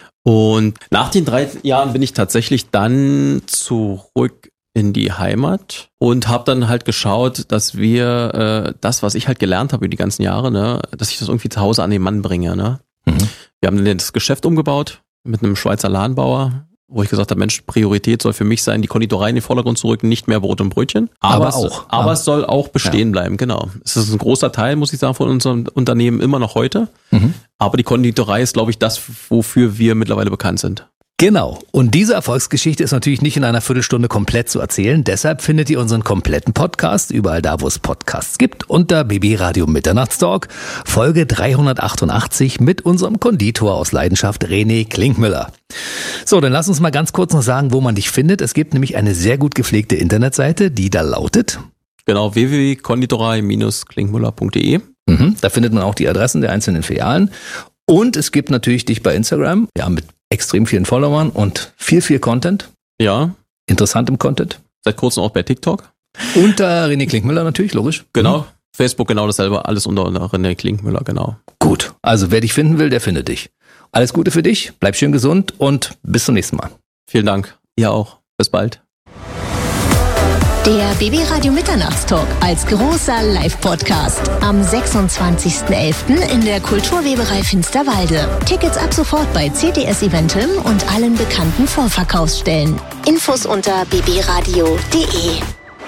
Und nach den drei Jahren bin ich tatsächlich dann zurück in die Heimat und habe dann halt geschaut, dass wir äh, das, was ich halt gelernt habe über die ganzen Jahre, ne, dass ich das irgendwie zu Hause an den Mann bringe, ne? Mhm. Wir haben dann das Geschäft umgebaut mit einem Schweizer Ladenbauer, wo ich gesagt habe, Mensch, Priorität soll für mich sein, die Konditorei in den Vordergrund zu rücken, nicht mehr Brot und Brötchen. Aber, aber auch. Aber ja. Es soll auch bestehen ja. bleiben, genau. Es ist ein großer Teil, muss ich sagen, von unserem Unternehmen immer noch heute. Mhm. Aber die Konditorei ist, glaube ich, das, wofür wir mittlerweile bekannt sind. Genau. Und diese Erfolgsgeschichte ist natürlich nicht in einer Viertelstunde komplett zu erzählen. Deshalb findet ihr unseren kompletten Podcast überall da, wo es Podcasts gibt, unter B B Radio Mitternachtstalk, Folge dreihundertachtundachtzig mit unserem Konditor aus Leidenschaft, René Klinkmüller. So, dann lass uns mal ganz kurz noch sagen, wo man dich findet. Es gibt nämlich eine sehr gut gepflegte Internetseite, die da lautet Genau, w w w punkt konditorei Bindestrich klinkmüller punkt d e. Mhm, da findet man auch die Adressen der einzelnen Filialen. Und es gibt natürlich dich bei Instagram, ja, mit extrem vielen Followern und viel, viel Content. Ja. Interessantem Content. Seit kurzem auch bei TikTok. Unter René Klinkmüller natürlich, logisch. Genau. Mhm. Facebook genau dasselbe, alles unter René Klinkmüller, genau. Gut, also wer dich finden will, der findet dich. Alles Gute für dich, bleib schön gesund und bis zum nächsten Mal. Vielen Dank. Ihr auch. Bis bald. Der B B Radio Mitternachtstalk als großer Live-Podcast am sechsundzwanzigsten elften in der Kulturweberei Finsterwalde. Tickets ab sofort bei C T S Eventim und allen bekannten Vorverkaufsstellen. Infos unter b b radio punkt d e.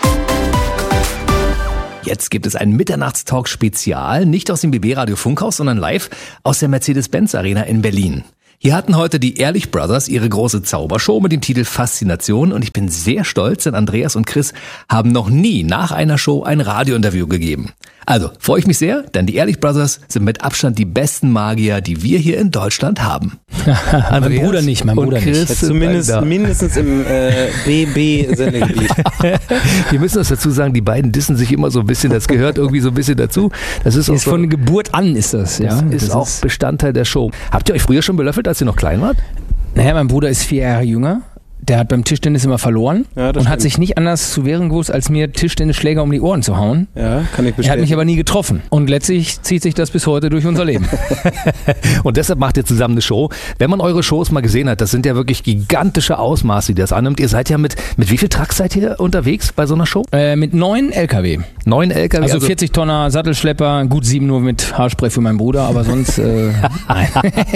Jetzt gibt es ein Mitternachtstalk-Spezial, nicht aus dem B B Radio Funkhaus, sondern live aus der Mercedes-Benz Arena in Berlin. Hier hatten heute die Ehrlich Brothers ihre große Zaubershow mit dem Titel Faszination und ich bin sehr stolz, denn Andreas und Chris haben noch nie nach einer Show ein Radiointerview gegeben. Also, freue ich mich sehr, denn die Ehrlich Brothers sind mit Abstand die besten Magier, die wir hier in Deutschland haben. Mein Bruder nicht, mein Bruder nicht. Zumindest mindestens im äh, B B-Sendegebiet. Wir müssen das dazu sagen, die beiden dissen sich immer so ein bisschen, das gehört irgendwie so ein bisschen dazu. Das ist, auch ist so, von Geburt an ist das, ja. Das ist das auch ist Bestandteil der Show. Habt ihr euch früher schon belöffelt, als ihr noch klein wart? Naja, mein Bruder ist vier Jahre jünger. Der hat beim Tischtennis immer verloren Ja, das und hat stimmt. sich nicht anders zu wehren gewusst, als mir Tischtennisschläger um die Ohren zu hauen. Ja, kann ich bestätigen. Er hat mich aber nie getroffen. Und letztlich zieht sich das bis heute durch unser Leben. Und deshalb macht ihr zusammen eine Show. Wenn man eure Shows mal gesehen hat, das sind ja wirklich gigantische Ausmaße, die das annimmt. Ihr seid ja mit, mit wie viel Trucks seid ihr unterwegs bei so einer Show? Äh, mit neun L K W. Neun L K W? Also vierzig Tonner Sattelschlepper, gut sieben nur mit Haarspray für meinen Bruder, aber sonst äh, nein.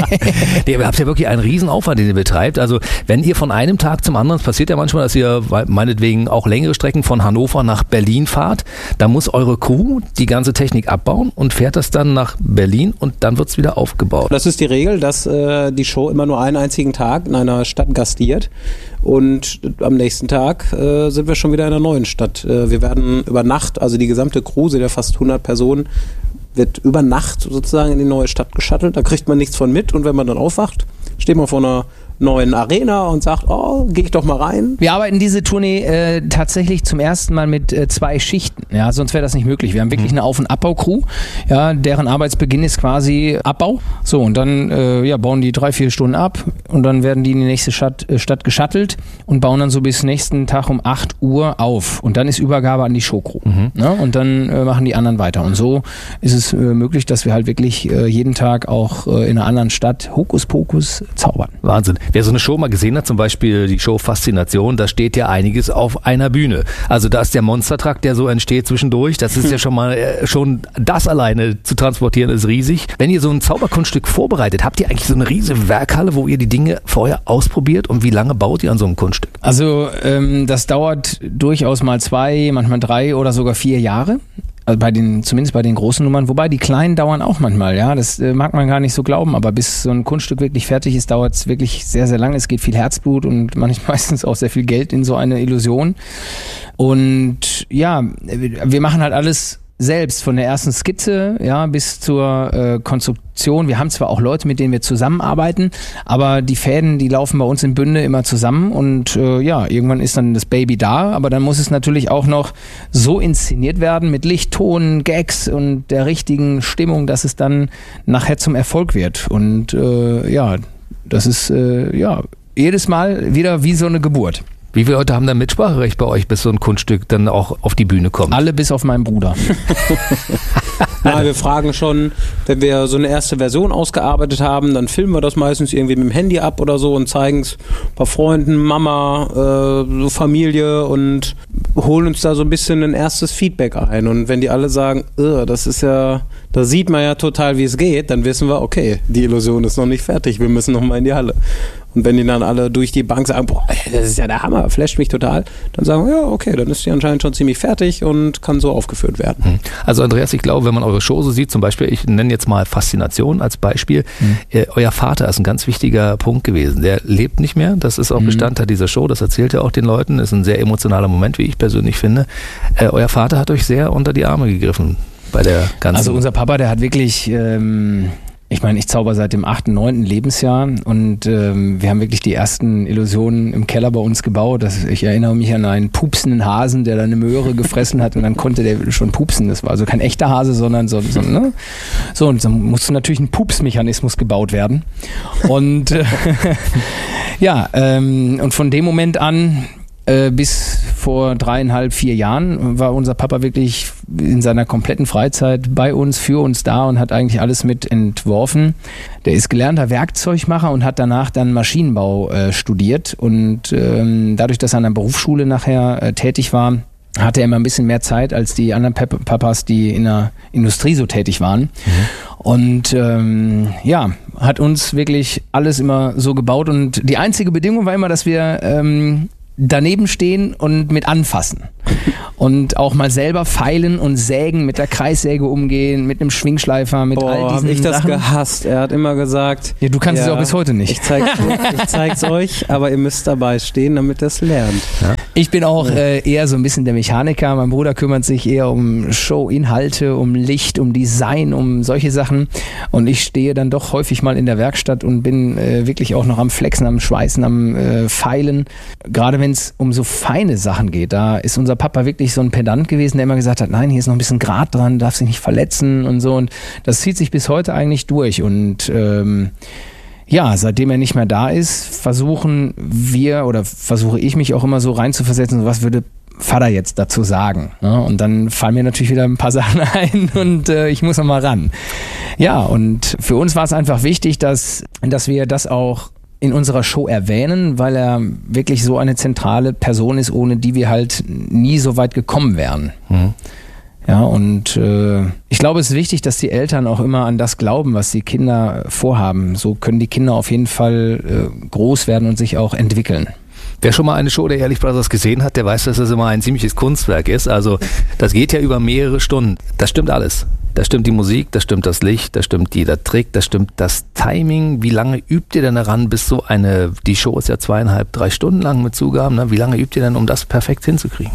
Ihr habt ja wirklich einen riesen Aufwand, den ihr betreibt. Also wenn ihr von einem Tag zum anderen, es passiert ja manchmal, dass ihr meinetwegen auch längere Strecken von Hannover nach Berlin fahrt, da muss eure Crew die ganze Technik abbauen und fährt das dann nach Berlin und dann wird es wieder aufgebaut. Das ist die Regel, dass äh, die Show immer nur einen einzigen Tag in einer Stadt gastiert und am nächsten Tag äh, sind wir schon wieder in einer neuen Stadt. Äh, wir werden über Nacht, also die gesamte Crew, sind ja fast hundert Personen, wird über Nacht sozusagen in die neue Stadt geschattelt. Da kriegt man nichts von mit und wenn man dann aufwacht, steht man vor einer neuen Arena und sagt, oh, geh ich doch mal rein. Wir arbeiten diese Tournee äh, tatsächlich zum ersten Mal mit äh, zwei Schichten. Ja, sonst wäre das nicht möglich. Wir haben wirklich eine Auf- und Abbau-Crew, ja, deren Arbeitsbeginn ist quasi Abbau. So, und dann äh, ja, bauen die drei, vier Stunden ab und dann werden die in die nächste Stadt, äh, Stadt geschattelt und bauen dann so bis nächsten Tag um acht Uhr auf. Und dann ist Übergabe an die Showcrew. Mhm. Ja, und dann äh, machen die anderen weiter. Und so ist es äh, möglich, dass wir halt wirklich äh, jeden Tag auch äh, in einer anderen Stadt Hokuspokus zaubern. Wahnsinn. Wer so eine Show mal gesehen hat, zum Beispiel die Show Faszination, da steht ja einiges auf einer Bühne. Also da ist der Monstertruck, der so entsteht zwischendurch. Das ist ja schon mal, äh, schon das alleine zu transportieren ist riesig. Wenn ihr so ein Zauberkunststück vorbereitet, habt ihr eigentlich so eine riesige Werkhalle, wo ihr die Dinge vorher ausprobiert und wie lange baut ihr an so einem Kunststück? Also ähm, das dauert durchaus mal zwei, manchmal drei oder sogar vier Jahre. Also bei den, zumindest bei den großen Nummern, wobei die kleinen dauern auch manchmal, ja, das äh, mag man gar nicht so glauben, aber bis so ein Kunststück wirklich fertig ist, dauert es wirklich sehr, sehr lange. Es geht viel Herzblut und manchmal meistens auch sehr viel Geld in so eine Illusion. Und ja, wir machen halt alles selbst, von der ersten Skizze, ja, bis zur äh, Konstruktion. Wir haben zwar auch Leute, mit denen wir zusammenarbeiten, aber die Fäden, die laufen bei uns im Bünde immer zusammen und äh, ja, irgendwann ist dann das Baby da, aber dann muss es natürlich auch noch so inszeniert werden mit Licht, Ton, Gags und der richtigen Stimmung, dass es dann nachher zum Erfolg wird. Und äh, ja, das ist äh, ja jedes Mal wieder wie so eine Geburt. Wie viele Leute haben da Mitspracherecht bei euch, bis so ein Kunststück dann auch auf die Bühne kommt? Alle bis auf meinen Bruder. Na, wir fragen schon, wenn wir so eine erste Version ausgearbeitet haben, dann filmen wir das meistens irgendwie mit dem Handy ab oder so und zeigen es ein paar Freunden, Mama, äh, so Familie und holen uns da so ein bisschen ein erstes Feedback ein. Und wenn die alle sagen, das ist ja, da sieht man ja total, wie es geht, dann wissen wir, okay, die Illusion ist noch nicht fertig, wir müssen noch mal in die Halle. Und wenn die dann alle durch die Bank sagen, boah, das ist ja der Hammer, flasht mich total, dann sagen wir, ja, okay, dann ist die anscheinend schon ziemlich fertig und kann so aufgeführt werden. Also Andreas, ich glaube, wenn man eure Show so sieht, zum Beispiel, ich nenne jetzt mal Faszination als Beispiel, mhm. äh, euer Vater ist ein ganz wichtiger Punkt gewesen. Der lebt nicht mehr, das ist auch mhm. Bestandteil dieser Show, das erzählt er auch den Leuten, ist ein sehr emotionaler Moment, wie ich persönlich finde. Äh, euer Vater hat euch sehr unter die Arme gegriffen bei der ganzen... Also unser Papa, der hat wirklich... Ähm Ich meine, ich zauber seit dem achten, neunten Lebensjahr und ähm, wir haben wirklich die ersten Illusionen im Keller bei uns gebaut. Das, ich erinnere mich an einen pupsenden Hasen, der da eine Möhre gefressen hat und dann konnte der schon pupsen. Das war also kein echter Hase, sondern so, so ne? So, und dann musste natürlich ein Pupsmechanismus gebaut werden. Und äh, ja, ähm, und von dem Moment an äh, bis vor dreieinhalb, vier Jahren war unser Papa wirklich in seiner kompletten Freizeit bei uns, für uns da und hat eigentlich alles mit entworfen. Der ist gelernter Werkzeugmacher und hat danach dann Maschinenbau äh, studiert und ähm, dadurch, dass er an der Berufsschule nachher äh, tätig war, hatte er immer ein bisschen mehr Zeit als die anderen Pep- Papas, die in der Industrie so tätig waren. Mhm. Und ähm, ja, hat uns wirklich alles immer so gebaut. Und die einzige Bedingung war immer, dass wir ähm, daneben stehen und mit anfassen. Und auch mal selber feilen und sägen, mit der Kreissäge umgehen, mit einem Schwingschleifer, mit Boah, all diesen hab ich das Sachen. gehasst. Er hat immer gesagt... Ja, du kannst ja, es auch bis heute nicht. Ich zeig's, ich zeig's euch, aber ihr müsst dabei stehen, damit ihr es lernt. Ja. Ich bin auch äh, eher so ein bisschen der Mechaniker. Mein Bruder kümmert sich eher um Showinhalte, um Licht, um Design, um solche Sachen. Und ich stehe dann doch häufig mal in der Werkstatt und bin äh, wirklich auch noch am Flexen, am Schweißen, am äh, Feilen. Gerade wenn es um so feine Sachen geht, da ist unser Papa wirklich so ein Pedant gewesen, der immer gesagt hat, nein, hier ist noch ein bisschen Grat dran, darf sich nicht verletzen und so. Und das zieht sich bis heute eigentlich durch. Und ähm, ja, seitdem er nicht mehr da ist, versuchen wir oder versuche ich mich auch immer so reinzuversetzen, was würde Vater jetzt dazu sagen? Ne? Und dann fallen mir natürlich wieder ein paar Sachen ein und äh, ich muss noch mal ran. Ja, und für uns war es einfach wichtig, dass, dass wir das auch in unserer Show erwähnen, weil er wirklich so eine zentrale Person ist, ohne die wir halt nie so weit gekommen wären. Mhm. Ja, und äh, ich glaube, es ist wichtig, dass die Eltern auch immer an das glauben, was die Kinder vorhaben. So können die Kinder auf jeden Fall äh, groß werden und sich auch entwickeln. Wer schon mal eine Show der Ehrlich Brothers gesehen hat, der weiß, dass das immer ein ziemliches Kunstwerk ist. Also das geht ja über mehrere Stunden. Das stimmt alles. Da stimmt die Musik, da stimmt das Licht, da stimmt jeder Trick, da stimmt das Timing. Wie lange übt ihr denn daran, bis so eine, die Show ist ja zweieinhalb, drei Stunden lang mit Zugaben, ne? Wie lange übt ihr denn, um das perfekt hinzukriegen?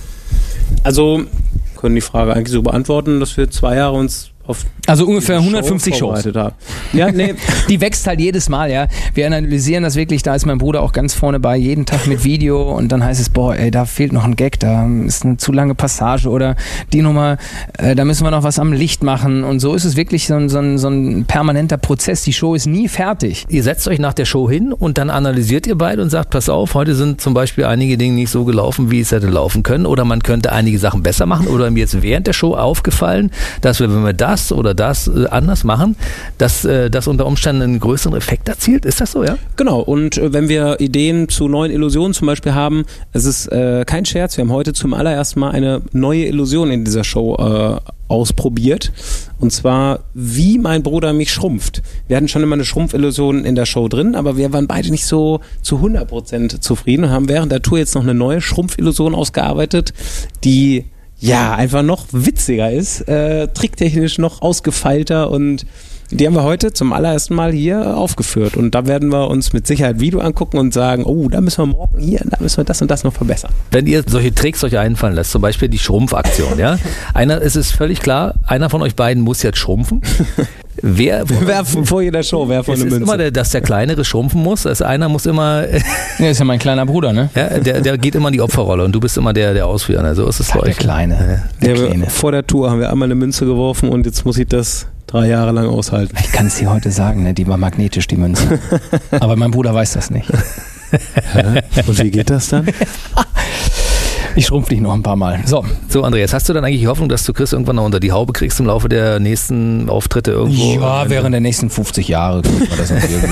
Also können die Frage eigentlich so beantworten, dass wir zwei Jahre uns auf also ungefähr hundertfünfzig Shows. Haben. Ja, nee. Die wächst halt jedes Mal, ja. Wir analysieren das wirklich, da ist mein Bruder auch ganz vorne bei, jeden Tag mit Video und dann heißt es, boah, ey, da fehlt noch ein Gag, da ist eine zu lange Passage oder die Nummer, äh, da müssen wir noch was am Licht machen und so ist es wirklich so ein, so ein, so ein permanenter Prozess. Die Show ist nie fertig. Ihr setzt euch nach der Show hin und dann analysiert ihr beide und sagt, pass auf, heute sind zum Beispiel einige Dinge nicht so gelaufen, wie es hätte laufen können oder man könnte einige Sachen besser machen oder mir ist während der Show aufgefallen, dass wir, wenn wir das oder das äh, anders machen, dass äh, das unter Umständen einen größeren Effekt erzielt. Ist das so, ja? Genau. Und äh, wenn wir Ideen zu neuen Illusionen zum Beispiel haben, es ist äh, kein Scherz, wir haben heute zum allerersten Mal eine neue Illusion in dieser Show äh, ausprobiert. Und zwar, wie mein Bruder mich schrumpft. Wir hatten schon immer eine Schrumpfillusion in der Show drin, aber wir waren beide nicht so zu hundert Prozent zufrieden und haben während der Tour jetzt noch eine neue Schrumpfillusion ausgearbeitet, die ja einfach noch witziger ist, äh, tricktechnisch noch ausgefeilter und die haben wir heute zum allerersten Mal hier aufgeführt und da werden wir uns mit Sicherheit Video angucken und sagen, oh, da müssen wir morgen hier, da müssen wir das und das noch verbessern. Wenn ihr solche Tricks euch einfallen lasst, zum Beispiel die Schrumpfaktion, ja, einer, es ist völlig klar, einer von euch beiden muss jetzt schrumpfen. Wer, wir werfen vor jeder Show, wer von es eine ist Münze. Immer, der, dass der Kleinere schrumpfen muss. Also einer muss immer. Der ist ja mein kleiner Bruder, ne? Ja, der, der geht immer in die Opferrolle und du bist immer der, der Ausführer. So ist es bei der euch. Kleine. Der der Kleine. Vor der Tour haben wir einmal eine Münze geworfen und jetzt muss ich das drei Jahre lang aushalten. Ich kann es dir heute sagen, ne? Die war magnetisch, die Münze. Aber mein Bruder weiß das nicht. Und wie geht das dann? Ich schrumpf dich noch ein paar Mal. So. So, Andreas, hast du dann eigentlich die Hoffnung, dass du Chris irgendwann noch unter die Haube kriegst im Laufe der nächsten Auftritte irgendwo? Ja, während der nächsten fünfzig Jahre kriegt man das noch irgendwie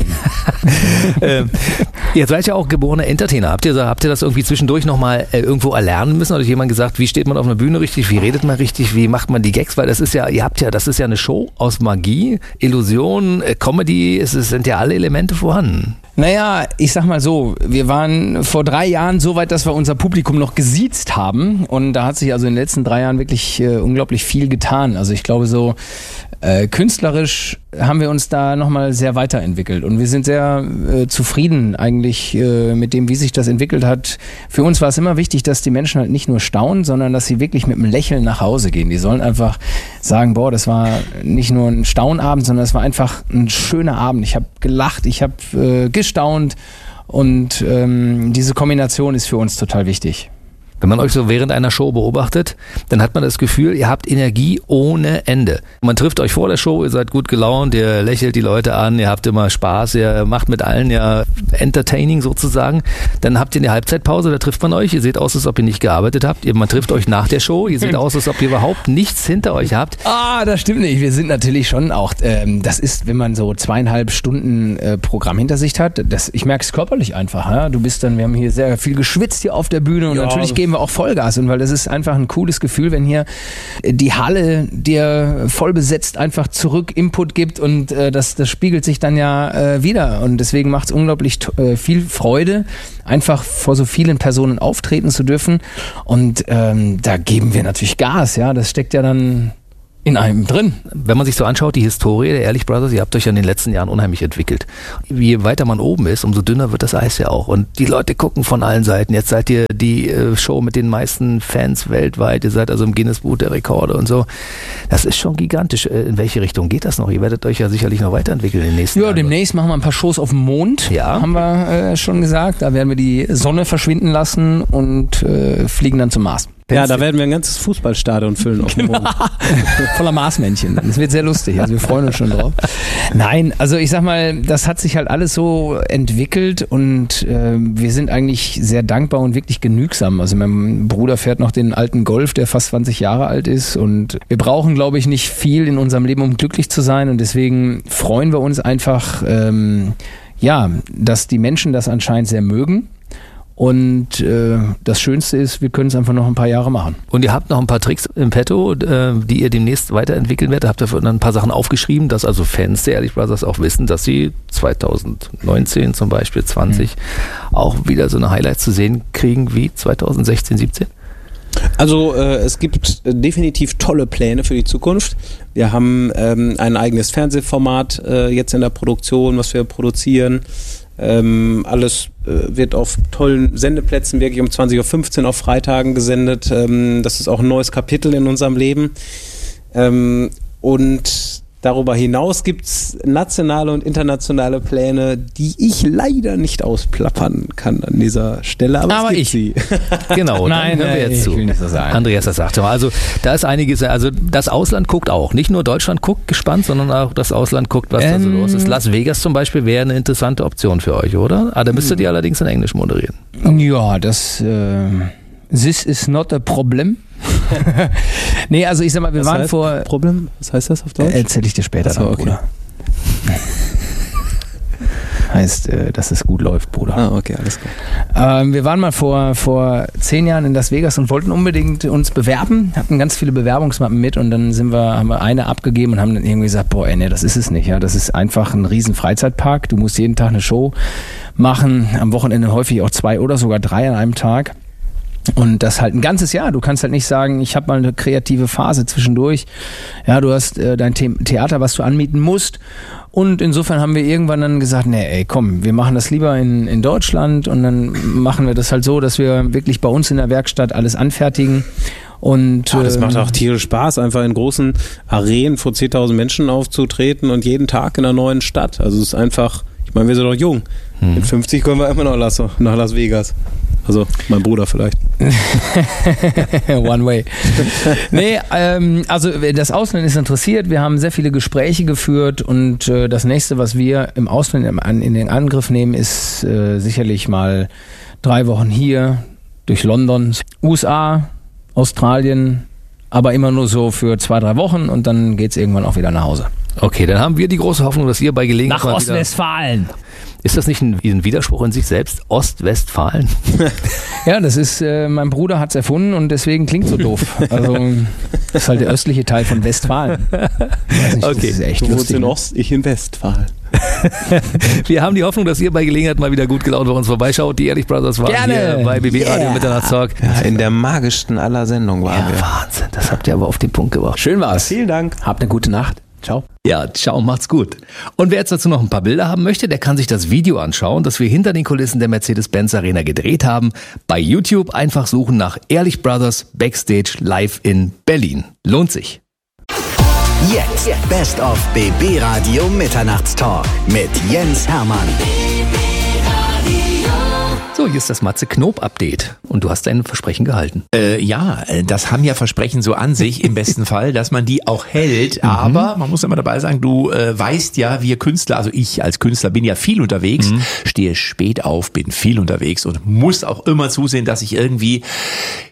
so. ähm, ihr seid ja auch geborene Entertainer. Habt ihr, habt ihr das irgendwie zwischendurch nochmal äh, irgendwo erlernen müssen? Hat euch jemand gesagt, wie steht man auf einer Bühne richtig, wie redet man richtig, wie macht man die Gags? Weil das ist ja, ihr habt ja, das ist ja eine Show aus Magie, Illusion, äh, Comedy, es, es sind ja alle Elemente vorhanden. Naja, ich sag mal so, wir waren vor drei Jahren so weit, dass wir unser Publikum noch gesiezt haben und da hat sich also in den letzten drei Jahren wirklich äh, unglaublich viel getan. Also ich glaube so äh, künstlerisch haben wir uns da nochmal sehr weiterentwickelt und wir sind sehr äh, zufrieden eigentlich äh, mit dem, wie sich das entwickelt hat. Für uns war es immer wichtig, dass die Menschen halt nicht nur staunen, sondern dass sie wirklich mit einem Lächeln nach Hause gehen. Die sollen einfach sagen, boah, das war nicht nur ein Staunabend, sondern es war einfach ein schöner Abend. Ich habe gelacht, ich habe äh, gestaunt und ähm, diese Kombination ist für uns total wichtig. Wenn man euch so während einer Show beobachtet, dann hat man das Gefühl, ihr habt Energie ohne Ende. Man trifft euch vor der Show, ihr seid gut gelaunt, ihr lächelt die Leute an, ihr habt immer Spaß, ihr macht mit allen ja Entertaining sozusagen. Dann habt ihr eine Halbzeitpause, da trifft man euch, ihr seht aus, als ob ihr nicht gearbeitet habt. Man trifft euch nach der Show, ihr seht aus, als ob ihr überhaupt nichts hinter euch habt. Ah, das stimmt nicht. Wir sind natürlich schon auch, ähm, das ist, wenn man so zweieinhalb Stunden äh, Programm hinter sich hat, das, ich merke es körperlich einfach. Ja? Du bist dann, wir haben hier sehr viel geschwitzt hier auf der Bühne und ja. natürlich gehen geben wir auch Vollgas. Und weil das ist einfach ein cooles Gefühl, wenn hier die Halle dir voll besetzt einfach zurück Input gibt und äh, das, das spiegelt sich dann ja äh, wieder. Und deswegen macht es unglaublich äh, viel Freude, einfach vor so vielen Personen auftreten zu dürfen. Und ähm, da geben wir natürlich Gas, ja. Das steckt ja dann in einem drin. Wenn man sich so anschaut, die Historie der Ehrlich Brothers, ihr habt euch ja in den letzten Jahren unheimlich entwickelt. Je weiter man oben ist, umso dünner wird das Eis ja auch. Und die Leute gucken von allen Seiten. Jetzt seid ihr die äh, Show mit den meisten Fans weltweit. Ihr seid also im Guinness-Buch der Rekorde und so. Das ist schon gigantisch. In welche Richtung geht das noch? Ihr werdet euch ja sicherlich noch weiterentwickeln in den nächsten Ja, Jahren. demnächst machen wir ein paar Shows auf dem Mond. Ja. Haben wir äh, schon gesagt. Da werden wir die Sonne verschwinden lassen und äh, fliegen dann zum Mars. Ja, da werden wir ein ganzes Fußballstadion füllen auf dem Mond. Voller Marsmännchen. Das wird sehr lustig. Also wir freuen uns schon drauf. Nein, also ich sag mal, das hat sich halt alles so entwickelt und äh, wir sind eigentlich sehr dankbar und wirklich genügsam. Also mein Bruder fährt noch den alten Golf, der fast zwanzig Jahre alt ist und wir brauchen, glaube ich, nicht viel in unserem Leben, um glücklich zu sein und deswegen freuen wir uns einfach, ähm, ja, dass die Menschen das anscheinend sehr mögen. Und äh, das Schönste ist, wir können es einfach noch ein paar Jahre machen. Und ihr habt noch ein paar Tricks im Petto, äh, die ihr demnächst weiterentwickeln werdet. Habt dafür dann ein paar Sachen aufgeschrieben, dass also Fans der Ehrlich Brothers auch wissen, dass sie zwanzig neunzehn zum Beispiel, zwanzig mhm. auch wieder so eine Highlights zu sehen kriegen wie zwanzig sechzehn, siebzehn? Also äh, es gibt äh, definitiv tolle Pläne für die Zukunft. Wir haben ähm, ein eigenes Fernsehformat äh, jetzt in der Produktion, was wir produzieren. Ähm, alles äh, wird auf tollen Sendeplätzen wirklich um zwanzig Uhr fünfzehn auf Freitagen gesendet. Ähm, das ist auch ein neues Kapitel in unserem Leben. Ähm, und darüber hinaus gibt es nationale und internationale Pläne, die ich leider nicht ausplappern kann an dieser Stelle. Aber, aber es gibt ich. sie. Genau, Nein, dann hören wir nein, jetzt ich zu. will nicht so sagen. Andreas, das sagte mal. Also da ist einiges, also das Ausland guckt auch. Nicht nur Deutschland guckt gespannt, sondern auch das Ausland guckt, was ähm, da so los ist. Las Vegas zum Beispiel wäre eine interessante Option für euch, oder? Ah, da müsstet ihr allerdings in Englisch moderieren. Ja, das äh, this is not a problem. Nee, also ich sag mal, wir Was waren heißt vor... Problem? Was heißt das auf Deutsch? Äh, erzähl ich dir später, Ach so, dann, okay. Bruder. Heißt, äh, dass es gut läuft, Bruder. Ah, okay, alles klar. Ähm, wir waren mal vor, vor zehn Jahren in Las Vegas und wollten unbedingt uns bewerben, hatten ganz viele Bewerbungsmappen mit und dann sind wir, haben wir eine abgegeben und haben dann irgendwie gesagt, boah, ey, nee, das ist es nicht. Ja, das ist einfach ein riesen Freizeitpark. Du musst jeden Tag eine Show machen, am Wochenende häufig auch zwei oder sogar drei an einem Tag. Und das halt ein ganzes Jahr. Du kannst halt nicht sagen, ich habe mal eine kreative Phase zwischendurch. Ja, du hast äh, dein The- Theater, was du anmieten musst. Und insofern haben wir irgendwann dann gesagt, nee, ey, komm, wir machen das lieber in, in Deutschland und dann machen wir das halt so, dass wir wirklich bei uns in der Werkstatt alles anfertigen. Und Ja, das ähm, macht auch tierisch Spaß, einfach in großen Arenen vor zehntausend Menschen aufzutreten und jeden Tag in einer neuen Stadt. Also es ist einfach, ich meine, wir sind doch jung. Hm. Mit fünfzig können wir immer noch nach Las Vegas. Also mein Bruder vielleicht. One way. Nee, ähm, also das Ausland ist interessiert. Wir haben sehr viele Gespräche geführt und äh, das nächste, was wir im Ausland in, in den Angriff nehmen, ist äh, sicherlich mal drei Wochen hier durch London, U S A, Australien, aber immer nur so für zwei, drei Wochen und dann geht's irgendwann auch wieder nach Hause. Okay, dann haben wir die große Hoffnung, dass ihr bei Gelegenheit Nach mal Ostwestfalen. Wieder, ist das nicht ein, ein Widerspruch in sich selbst? Ostwestfalen? Ja, das ist, äh, mein Bruder hat's erfunden und deswegen klingt so doof. Also, das ist halt der östliche Teil von Westfalen. Ich weiß nicht, Okay. das ist echt Du wohnst lustig. in Ost, ich in Westfalen. Wir haben die Hoffnung, dass ihr bei Gelegenheit mal wieder gut gelaunt bei uns vorbeischaut. Die Ehrlich Brothers waren Gerne. hier bei B B Radio Yeah. Mitternachtstalk. Ja, in der magischsten aller Sendungen waren Ja, wir. Wahnsinn, das habt ihr aber auf den Punkt gebracht. Schön war's. Vielen Dank. Habt eine gute Nacht. Ciao. Ja, ciao, macht's gut. Und wer jetzt dazu noch ein paar Bilder haben möchte, der kann sich das Video anschauen, das wir hinter den Kulissen der Mercedes-Benz Arena gedreht haben. Bei YouTube einfach suchen nach Ehrlich Brothers Backstage live in Berlin. Lohnt sich. Jetzt Best of B B Radio Mitternachtstalk mit Jens Hermann. So, hier ist das Matze Knob Update und du hast dein Versprechen gehalten. Äh, ja, äh, das haben ja Versprechen so an sich im besten Fall, dass man die auch hält. Mhm. Aber man muss immer dabei sagen, du äh, weißt ja, wir Künstler, also ich als Künstler bin ja viel unterwegs, Mhm. stehe spät auf, bin viel unterwegs und muss auch immer zusehen, dass ich irgendwie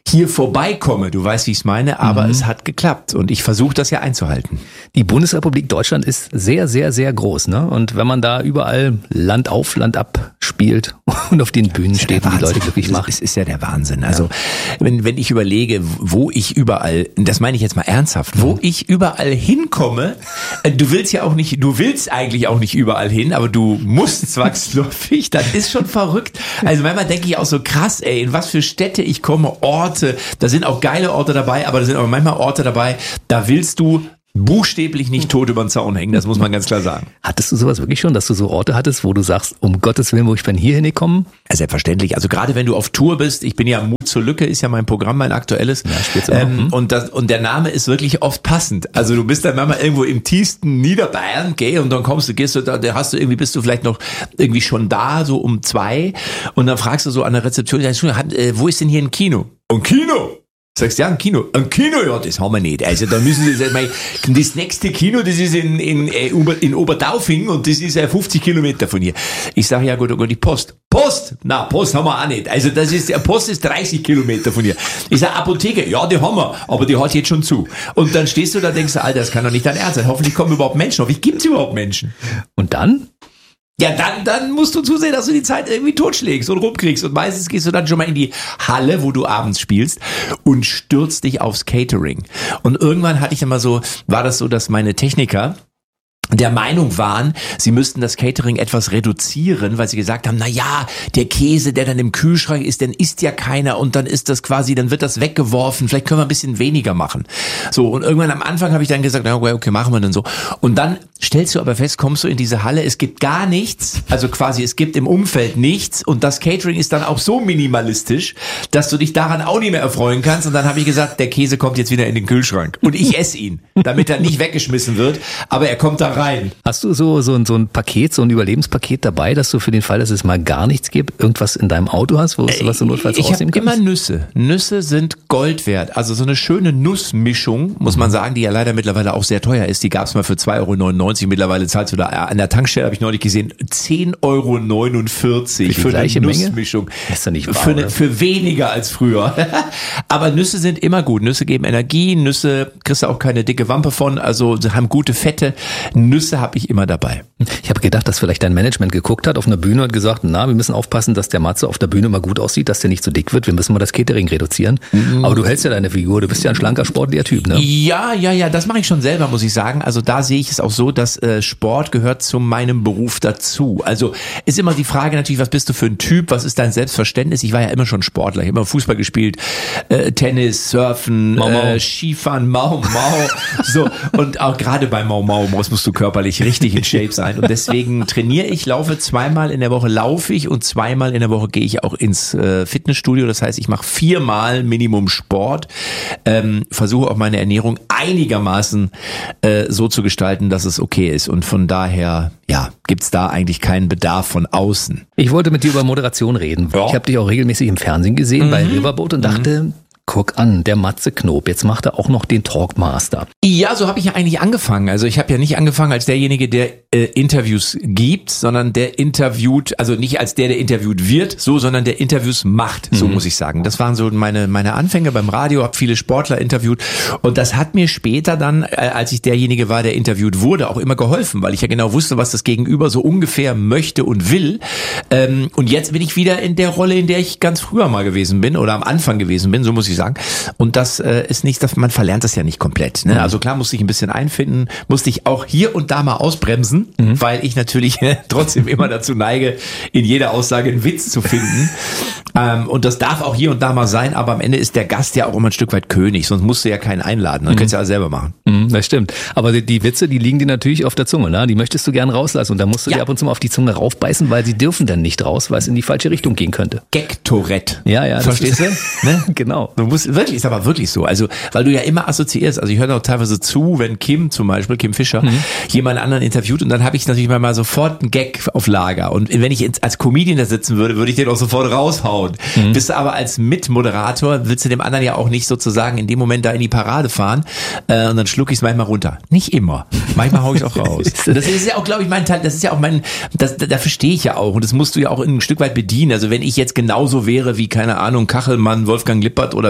hier vorbeikomme. Du weißt, wie ich es meine, aber mhm. es hat geklappt und ich versuche das ja einzuhalten. Die Bundesrepublik Deutschland ist sehr, sehr, sehr groß, ne? Und wenn man da überall Land auf, Land ab spielt und auf den Bühnen steht und die Leute glücklich macht. Es ist ja der Wahnsinn. Also ja. wenn, wenn ich überlege, wo ich überall, das meine ich jetzt mal ernsthaft, wo mhm. ich überall hinkomme, du willst ja auch nicht, du willst eigentlich auch nicht überall hin, aber du musst zwangsläufig, das ist schon verrückt. Also manchmal denke ich auch so krass, ey, in was für Städte ich komme, Orte, da sind auch geile Orte dabei, aber da sind auch manchmal Orte dabei, da willst du buchstäblich nicht tot über den Zaun hängen, das muss man ganz klar sagen. Hattest du sowas wirklich schon, dass du so Orte hattest, wo du sagst, um Gottes Willen, wo ich bin hier hingekommen? Ja, selbstverständlich. Also gerade wenn du auf Tour bist, ich bin ja Mut zur Lücke, ist ja mein Programm, mein aktuelles. Ja, spielst du auch. Ähm, und, das, und der Name ist wirklich oft passend. Also du bist dann manchmal irgendwo im tiefsten Niederbayern, gell, und dann kommst du, gehst du da, da hast du irgendwie, bist du vielleicht noch irgendwie schon da, so um zwei, und dann fragst du so an der Rezeption, wo ist denn hier ein Kino? Ein Kino? Sagst du, ja, ein Kino. Ein Kino, ja, das haben wir nicht. Also da müssen Sie, das nächste Kino, das ist in, in, in Oberdaufing und das ist ja fünfzig Kilometer von hier. Ich sage, ja gut, oh Gott, die Post. Post? Na, Post haben wir auch nicht. Also das ist, Post ist dreißig Kilometer von hier. Ich sage, Apotheke, ja, die haben wir, aber die hat jetzt schon zu. Und dann stehst du da und denkst, Alter, das kann doch nicht dein Ernst sein. Hoffentlich kommen überhaupt Menschen. Hoffentlich gibt's überhaupt Menschen. Und dann? Ja, dann, dann musst du zusehen, dass du die Zeit irgendwie totschlägst und rumkriegst. Und meistens gehst du dann schon mal in die Halle, wo du abends spielst und stürzt dich aufs Catering. Und irgendwann hatte ich immer so, war das so, dass meine Techniker der Meinung waren, sie müssten das Catering etwas reduzieren, weil sie gesagt haben, na ja, der Käse, der dann im Kühlschrank ist, den isst ja keiner und dann ist das quasi, dann wird das weggeworfen, vielleicht können wir ein bisschen weniger machen. So, und irgendwann am Anfang habe ich dann gesagt, na okay, okay, machen wir dann so. Und dann stellst du aber fest, kommst du in diese Halle, es gibt gar nichts, also quasi es gibt im Umfeld nichts und das Catering ist dann auch so minimalistisch, dass du dich daran auch nicht mehr erfreuen kannst. Und dann habe ich gesagt, der Käse kommt jetzt wieder in den Kühlschrank und ich esse ihn, damit er nicht weggeschmissen wird, aber er kommt da rein. Hast du so, so, so ein Paket, so ein Überlebenspaket dabei, dass du für den Fall, dass es mal gar nichts gibt, irgendwas in deinem Auto hast, wo du was du notfalls ich rausnehmen kannst? Ich habe immer Nüsse. Nüsse sind Gold wert. Also so eine schöne Nussmischung, muss man sagen, die ja leider mittlerweile auch sehr teuer ist. Die gab es mal für zwei Euro neunundneunzig. Mittlerweile zahlst du da an der Tankstelle, habe ich neulich gesehen, zehn Euro neunundvierzig für, für eine Nussmischung. Menge? Das ist ja nicht wahr, für, eine, für weniger als früher. Aber Nüsse sind immer gut. Nüsse geben Energie. Nüsse kriegst du auch keine dicke Wampe von. Also sie haben gute Fette. Nüsse habe ich immer dabei. Ich habe gedacht, dass vielleicht dein Management geguckt hat auf einer Bühne und gesagt, na, wir müssen aufpassen, dass der Matze auf der Bühne mal gut aussieht, dass der nicht so dick wird. Wir müssen mal das Catering reduzieren. Mhm. Aber du hältst ja deine Figur. Du bist ja ein schlanker, sportlicher Typ, ne? Ja, ja, ja. Das mache ich schon selber, muss ich sagen. Also da sehe ich es auch so, dass äh, Sport gehört zu meinem Beruf dazu. Also ist immer die Frage natürlich, was bist du für ein Typ? Was ist dein Selbstverständnis? Ich war ja immer schon Sportler. Ich habe immer Fußball gespielt, äh, Tennis, Surfen, Mau Mau. Äh, Skifahren, Mau Mau. So, und auch gerade bei Mau Mau musst du körperlich richtig in Shape sein. Und deswegen trainiere ich, laufe zweimal in der Woche laufe ich und zweimal in der Woche gehe ich auch ins äh, Fitnessstudio. Das heißt, ich mache viermal Minimum Sport, ähm, versuche auch meine Ernährung einigermaßen äh, so zu gestalten, dass es okay ist. Und von daher, ja, gibt's da eigentlich keinen Bedarf von außen. Ich wollte mit dir über Moderation reden. Ja. Ich habe dich auch regelmäßig im Fernsehen gesehen, mhm. bei Riverboat und dachte, mhm. guck an, der Matze Knob, jetzt macht er auch noch den Talkmaster. Ja, so habe ich ja eigentlich angefangen. Also ich habe ja nicht angefangen als derjenige, der äh, Interviews gibt, sondern der interviewt, also nicht als der, der interviewt wird, so, sondern der Interviews macht, so mhm. muss ich sagen. Das waren so meine meine Anfänge beim Radio, habe viele Sportler interviewt und das hat mir später dann, äh, als ich derjenige war, der interviewt wurde, auch immer geholfen, weil ich ja genau wusste, was das Gegenüber so ungefähr möchte und will. Ähm, und jetzt bin ich wieder in der Rolle, in der ich ganz früher mal gewesen bin oder am Anfang gewesen bin, so muss ich sagen. Und das äh, ist nicht, man verlernt das ja nicht komplett. Ne? Also klar musste ich ein bisschen einfinden, musste ich auch hier und da mal ausbremsen, mhm. weil ich natürlich trotzdem immer dazu neige, in jeder Aussage einen Witz zu finden. Ähm, und das darf auch hier und da mal sein, aber am Ende ist der Gast ja auch immer ein Stück weit König, sonst musst du ja keinen einladen. Dann mhm. könntest du ja selber machen. Mhm, das stimmt. Aber die, die Witze, die liegen dir natürlich auf der Zunge, ne? Die möchtest du gern rauslassen und da musst du ja. dir ab und zu mal auf die Zunge raufbeißen, weil sie dürfen dann nicht raus, weil es in die falsche Richtung gehen könnte. Gag-Tourette. Ja, ja. Verstehst du? Ne? Genau. Du musst wirklich, ist aber wirklich so. Also, weil du ja immer assoziierst. Also ich höre auch teilweise zu, wenn Kim zum Beispiel, Kim Fischer, mhm. jemand anderen interviewt und dann habe ich natürlich mal sofort einen Gag auf Lager. Und wenn ich als Comedian da sitzen würde, würde ich den auch sofort raushauen. Mhm. Bist du aber als Mitmoderator, willst du dem anderen ja auch nicht sozusagen in dem Moment da in die Parade fahren äh, und dann schluck ich es manchmal runter. Nicht immer. Manchmal hau ich es auch raus. Das ist ja auch, glaube ich, mein Teil, das ist ja auch mein, das, dafür stehe ich ja auch und das musst du ja auch ein Stück weit bedienen. Also wenn ich jetzt genauso wäre wie, keine Ahnung, Kachelmann, Wolfgang Lippert oder wer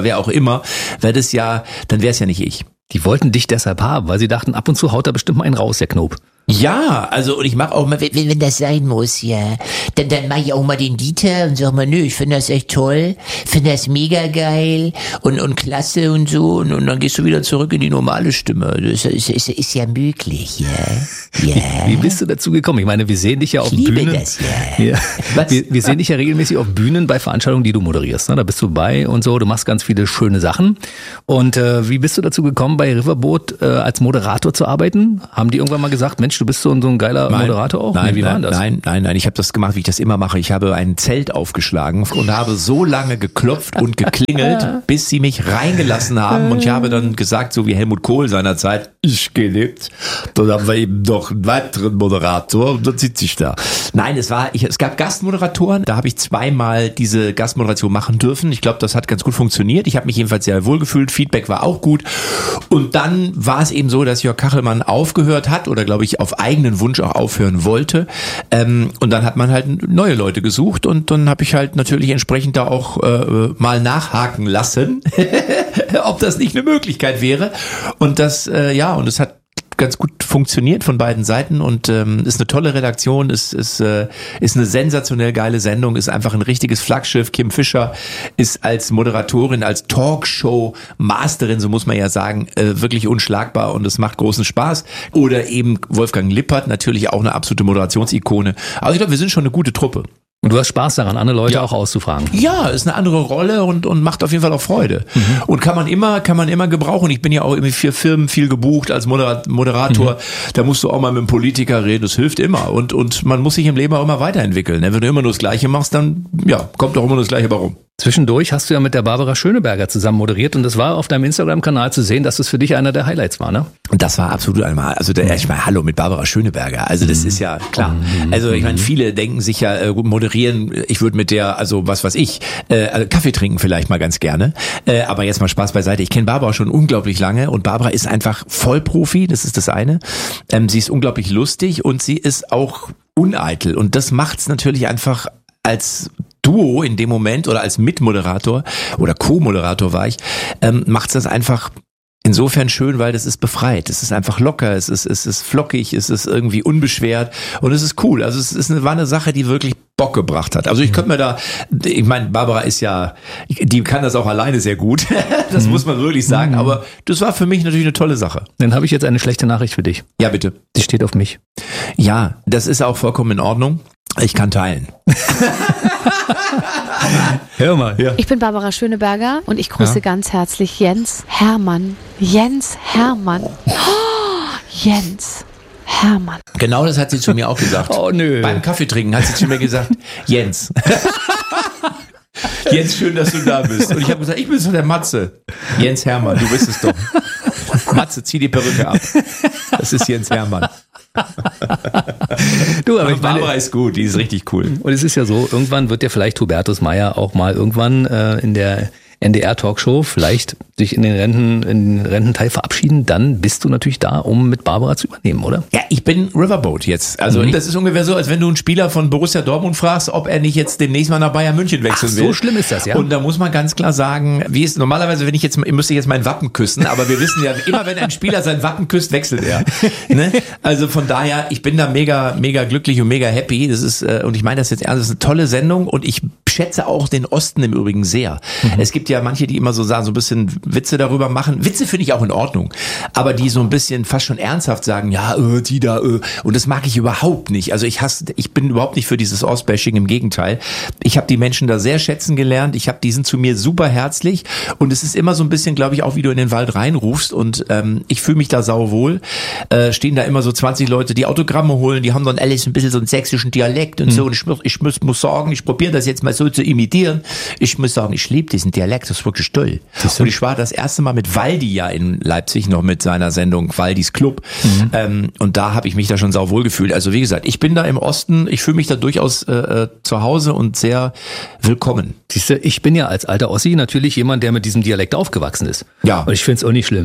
wer auch immer, wäre das ja, dann wäre es ja nicht ich. Die wollten dich deshalb haben, weil sie dachten, ab und zu haut er bestimmt mal einen raus, der Knob. Ja, also und ich mache auch mal, Wenn, wenn das sein muss, ja. Dann, dann mache ich auch mal den Dieter und sag mal, nö, ich finde das echt toll, finde das mega geil und, und klasse und so. Und, und dann gehst du wieder zurück in die normale Stimme. Das ist, ist, ist ja möglich, ja. ja. Wie, wie bist du dazu gekommen? Ich meine, wir sehen dich ja auf Ich liebe Bühnen. das, ja. Ja. Was? Wir, wir sehen dich ja regelmäßig auf Bühnen bei Veranstaltungen, die du moderierst. Ne? Da bist du bei und so, du machst ganz viele schöne Sachen. Und äh, wie bist du dazu gekommen, bei Riverboat äh, als Moderator zu arbeiten? Haben die irgendwann mal gesagt, Mensch, du bist so, so ein geiler Moderator auch? Nein, wie war nein, das? nein, nein, nein. Ich habe das gemacht, wie ich das immer mache. Ich habe ein Zelt aufgeschlagen und habe so lange geklopft und geklingelt, bis sie mich reingelassen haben. Und ich habe dann gesagt, so wie Helmut Kohl seinerzeit, ich gehe nicht. Dann haben wir eben noch einen weiteren Moderator und dann sitze ich da. Nein, es war, ich, es gab Gastmoderatoren. Da habe ich zweimal diese Gastmoderation machen dürfen. Ich glaube, das hat ganz gut funktioniert. Ich habe mich jedenfalls sehr wohl gefühlt. Feedback war auch gut. Und dann war es eben so, dass Jörg Kachelmann aufgehört hat oder glaube ich auf eigenen Wunsch auch aufhören wollte. Ähm, und dann hat man halt neue Leute gesucht und dann habe ich halt natürlich entsprechend da auch äh, mal nachhaken lassen, ob das nicht eine Möglichkeit wäre. Und das, äh, ja, und es hat ganz gut funktioniert von beiden Seiten und ähm, ist eine tolle Redaktion, ist ist äh, ist eine sensationell geile Sendung, ist einfach ein richtiges Flaggschiff. Kim Fischer ist als Moderatorin, als Talkshow-Masterin, so muss man ja sagen, äh, wirklich unschlagbar und es macht großen Spaß. Oder eben Wolfgang Lippert, natürlich auch eine absolute Moderationsikone. Also ich glaube, wir sind schon eine gute Truppe. Und du hast Spaß daran, andere Leute Ja. auch auszufragen. Ja, ist eine andere Rolle und und macht auf jeden Fall auch Freude. Mhm. Und kann man immer kann man immer gebrauchen. Ich bin ja auch irgendwie für Firmen viel gebucht als Modera- Moderator. Mhm. Da musst du auch mal mit einem Politiker reden. Das hilft immer. Und und man muss sich im Leben auch immer weiterentwickeln. Wenn du immer nur das Gleiche machst, dann ja kommt auch immer nur das Gleiche warum. Zwischendurch hast du ja mit der Barbara Schöneberger zusammen moderiert und das war auf deinem Instagram-Kanal zu sehen, dass das für dich einer der Highlights war, ne? Und das war absolut einmal, also der, ich meine, hallo mit Barbara Schöneberger, also das ist ja klar. Also ich meine, viele denken sich ja, äh, moderieren, ich würde mit der, also was weiß ich, äh, Kaffee trinken vielleicht mal ganz gerne, äh, aber jetzt mal Spaß beiseite. Ich kenne Barbara schon unglaublich lange und Barbara ist einfach Vollprofi, das ist das eine. Ähm, sie ist unglaublich lustig und sie ist auch uneitel und das macht's natürlich einfach als Duo in dem Moment oder als Mitmoderator oder Co-Moderator war ich, ähm, macht's das einfach insofern schön, weil das ist befreit. Es ist einfach locker, es ist, es ist flockig, es ist irgendwie unbeschwert und es ist cool. Also es ist eine, war eine Sache, die wirklich Bock gebracht hat. Also ich könnte mir da, ich meine, Barbara ist ja, die kann das auch alleine sehr gut. Das mhm. muss man wirklich sagen. Aber das war für mich natürlich eine tolle Sache. Dann habe ich jetzt eine schlechte Nachricht für dich. Ja, bitte. Die steht auf mich. Ja, das ist auch vollkommen in Ordnung. Ich kann teilen. Hör mal. Ja. Ich bin Barbara Schöneberger und ich grüße Ja. ganz herzlich Jens Hermann. Jens Hermann. Oh, Jens Hermann. Genau das hat sie zu mir auch gesagt. Oh nö. Beim Kaffeetrinken hat sie zu mir gesagt, Jens. Jens, schön, dass du da bist. Und ich habe gesagt, ich bin so der Matze. Jens Hermann, du bist es doch. Matze, zieh die Perücke ab. Das ist Jens Hermann. Du, aber Aber ich meine, Barbara ist gut, die ist richtig cool. und es ist ja so, irgendwann wird ja vielleicht Hubertus Meyer auch mal irgendwann äh, in der N D R-Talkshow vielleicht sich in den Renten, in den Rententeil verabschieden, dann bist du natürlich da, um mit Barbara zu übernehmen, oder? Ja, ich bin Riverboat jetzt. Also Mhm. das ist ungefähr so, als wenn du einen Spieler von Borussia Dortmund fragst, ob er nicht jetzt demnächst mal nach Bayern München wechseln Ach, will. so schlimm ist das, ja? Und da muss man ganz klar sagen, wie ist normalerweise, wenn ich jetzt, müsste ich jetzt mein Wappen küssen, aber wir wissen ja, immer wenn ein Spieler sein Wappen küsst, wechselt er. Ne? Also von daher, ich bin da mega, mega glücklich und mega happy. Das ist, äh, und ich meine das jetzt ernst, das ist eine tolle Sendung und ich schätze auch den Osten im Übrigen sehr. Mhm. Es gibt ja manche, die immer so sagen, so ein bisschen Witze darüber machen. Witze finde ich auch in Ordnung, aber die so ein bisschen fast schon ernsthaft sagen, ja, äh, die da, äh, und das mag ich überhaupt nicht. Also ich hasse, ich bin überhaupt nicht für dieses Ostbashing, im Gegenteil. Ich habe die Menschen da sehr schätzen gelernt. Ich habe, die sind zu mir super herzlich und es ist immer so ein bisschen, glaube ich, auch wie du in den Wald reinrufst und ähm, ich fühle mich da sauwohl. Äh, stehen da immer so zwanzig Leute, die Autogramme holen, die haben dann alles ein bisschen so einen sächsischen Dialekt und mhm. so und ich, ich muss, muss sagen, ich probiere das jetzt mal so zu imitieren. Ich muss sagen, ich liebe diesen Dialekt, das ist wirklich toll. Und ich war das erste Mal mit Waldi ja in Leipzig noch mit seiner Sendung Waldis Club. Mhm. Ähm, und da habe ich mich da schon sauwohl gefühlt. Also wie gesagt, ich bin da im Osten, ich fühle mich da durchaus äh, zu Hause und sehr willkommen. Siehst du, ich bin ja als alter Ossi natürlich jemand, der mit diesem Dialekt aufgewachsen ist. Ja. Und ich finde es auch nicht schlimm.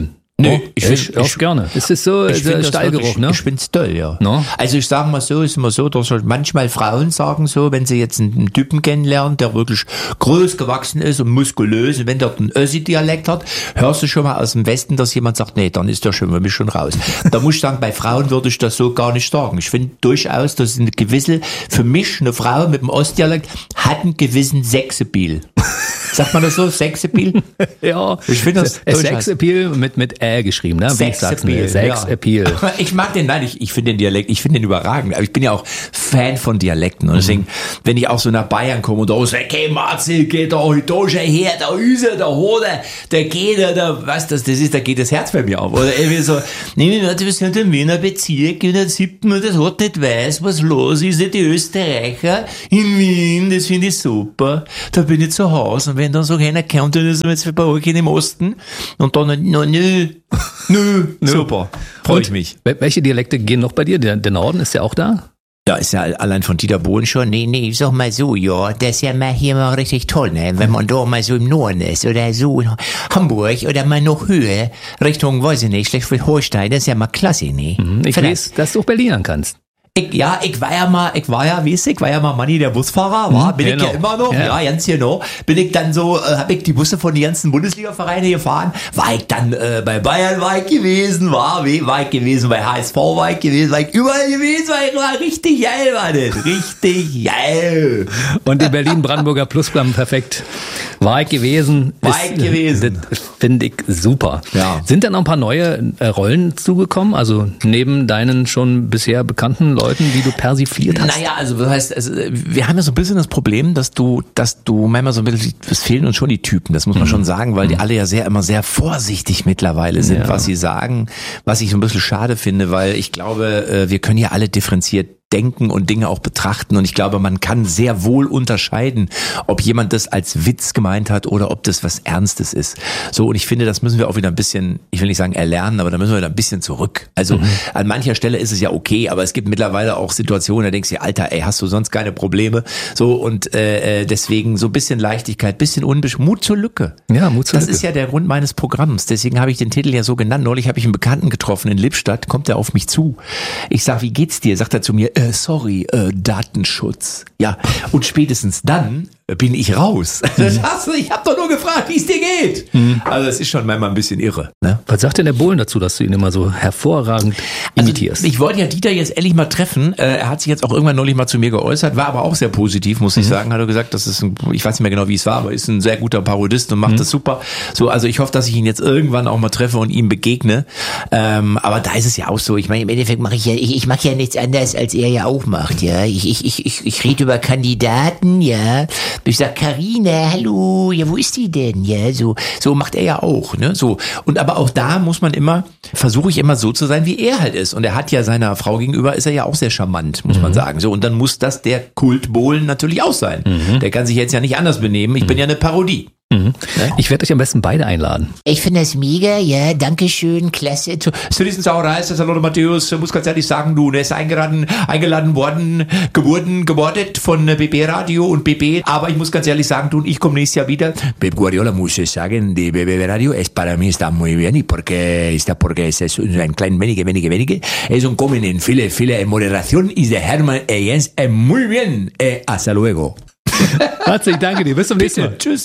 Nee, Oh, ich ich, find- auch ich- gerne. Das ist so Ich der finde das Stallgeruch, wirklich- ne? Ich find's toll, ja. No? Also ich sage mal so, ist immer so, dass halt manchmal Frauen sagen so, wenn sie jetzt einen, einen Typen kennenlernen, der wirklich groß gewachsen ist und muskulös, und wenn der einen Össi-Dialekt hat, hörst du schon mal aus dem Westen, dass jemand sagt, nee, dann ist der schon für mich schon raus. Da muss ich sagen, bei Frauen würde ich das so gar nicht sagen. Ich finde durchaus, dass eine gewisse, für mich eine Frau mit dem Ostdialekt hat einen gewissen Sexappeal. Sagt man das so? Sexappeal? Ja. Ich finde das durchaus- Sexappeal mit, mit Ä geschrieben, ne? Wie sagst du denn? Sexappeal. Ja. Ich mag den, nein, ich, ich finde den Dialekt, ich finde den überragend. Aber ich bin ja auch Fan von Dialekten. Und deswegen, wenn ich auch so nach Bayern komme und da sage, okay, Marcel, geht da heute schon her, da ist er, da hat er, da geht er, da, was das, das ist, da geht das Herz bei mir auf. Oder irgendwie so, nee, wir sind im Wiener Bezirk, in der siebten, und das hat nicht weiß, was los ist, die Österreicher in Wien, das finde ich super. Da bin ich zu Hause. Und wenn dann so einer kommt, dann ist er jetzt bei euch im Osten, und dann, no, nö, nö, super. Freue ich Und mich. wel- welche Dialekte gehen noch bei dir? Der, der Norden ist ja auch da? Ja, ist ja allein von Dieter Bohlen schon. Nee, nee, ich sag mal so, ja, das ist ja mal hier mal richtig toll, ne? Wenn man da mal so im Norden ist oder so in Hamburg oder mal noch höher, Richtung, weiß ich nicht, Schleswig-Holstein, das ist ja mal klasse, ne? Ich Vielleicht- weiß, dass du auch Berlinern kannst. Ich, ja, ich war ja mal, ich war ja, weißt du, ich war ja mal Manni, der Busfahrer, war, bin genau. ich ja immer noch, Ja. ja, ganz genau. Bin ich dann so, äh, habe ich die Busse von den ganzen Bundesliga-Vereinen gefahren, war ich dann äh, bei Bayern war ich gewesen, war, wie, war ich gewesen, bei H S V war ich gewesen, war ich überall gewesen, war ich war richtig geil, war das, richtig geil. Und die Berlin-Brandenburger Plusquam perfekt. War ich gewesen. War ich gewesen. Das finde ich super. Ja. Sind da noch ein paar neue äh, Rollen zugekommen? Also neben deinen schon bisher bekannten Leuten, die du persifliert hast? Naja, also das heißt, also, wir haben ja so ein bisschen das Problem, dass du, dass du manchmal so ein bisschen, es fehlen uns schon die Typen, das muss man schon sagen, weil die alle ja sehr, immer sehr vorsichtig mittlerweile sind, Ja. was sie sagen, was ich so ein bisschen schade finde, weil ich glaube, äh, wir können ja alle differenziert denken und Dinge auch betrachten, und ich glaube, man kann sehr wohl unterscheiden, ob jemand das als Witz gemeint hat oder ob das was Ernstes ist. So, und ich finde, das müssen wir auch wieder ein bisschen, ich will nicht sagen erlernen, aber da müssen wir wieder ein bisschen zurück. Also Mhm. an mancher Stelle ist es ja okay, aber es gibt mittlerweile auch Situationen, da denkst du, Alter, ey, hast du sonst keine Probleme? So, und äh, deswegen so ein bisschen Leichtigkeit, bisschen unbesch Mut zur Lücke. Ja, Mut zur Das Lücke. ist ja der Grund meines Programms. Deswegen habe ich den Titel ja so genannt. Neulich habe ich einen Bekannten getroffen in Lippstadt, kommt er auf mich zu. Ich sag, wie geht's dir? Sagt er zu mir, äh, sorry, äh, Datenschutz. Ja, und spätestens dann bin ich raus. Das hast du, ich habe doch nur gefragt, wie es dir geht. Also das ist schon manchmal ein bisschen irre. Ne? Was sagt denn der Bohlen dazu, dass du ihn immer so hervorragend imitierst? Also, ich wollte ja Dieter jetzt endlich mal treffen. Äh, er hat sich jetzt auch irgendwann neulich mal zu mir geäußert, war aber auch sehr positiv, muss ich sagen. Hat er gesagt, das ist ein, ich weiß nicht mehr genau, wie es war, aber ist ein sehr guter Parodist und macht das super. So, also ich hoffe, dass ich ihn jetzt irgendwann auch mal treffe und ihm begegne. Ähm, aber da ist es ja auch so. Ich meine, Im Endeffekt mache ich ja, ich, ich mache ja nichts anderes, als er ja auch macht, ja. Ich, ich, ich, ich, ich rede über Kandidaten, ja. Ich sag, Carina, hallo, ja, wo ist die denn, ja? So, so macht er ja auch, ne? So. Und aber auch da muss man immer, versuche ich immer so zu sein, wie er halt ist. Und er hat ja seiner Frau gegenüber, ist er ja auch sehr charmant, muss man sagen. So. Und dann muss das der Kult Bohlen natürlich auch sein. Der kann sich jetzt ja nicht anders benehmen. Ich bin ja eine Parodie. Mhm. Ich werde euch am besten beide einladen. ich finde das mega, ja, danke schön, klasse. Zu, zu diesen Sauerei, Salone Matthäus, muss ganz ehrlich sagen, du, der ist eingeladen, eingeladen worden, geworden, gewordet von B B Radio und B B. Aber ich muss ganz ehrlich sagen, du, ich komme nächstes Jahr wieder. Pep Guardiola muss ich sagen, die B B Radio es para mí está muy bien, y porque está porque es, es ein klein wenige, wenige, wenige. Es un kommen in viele, viele Moderation, y der Hermann eh, Jens eh, muy bien. Eh, hasta luego. Herzlich danke dir. Bis zum nächsten Mal. Tschüss.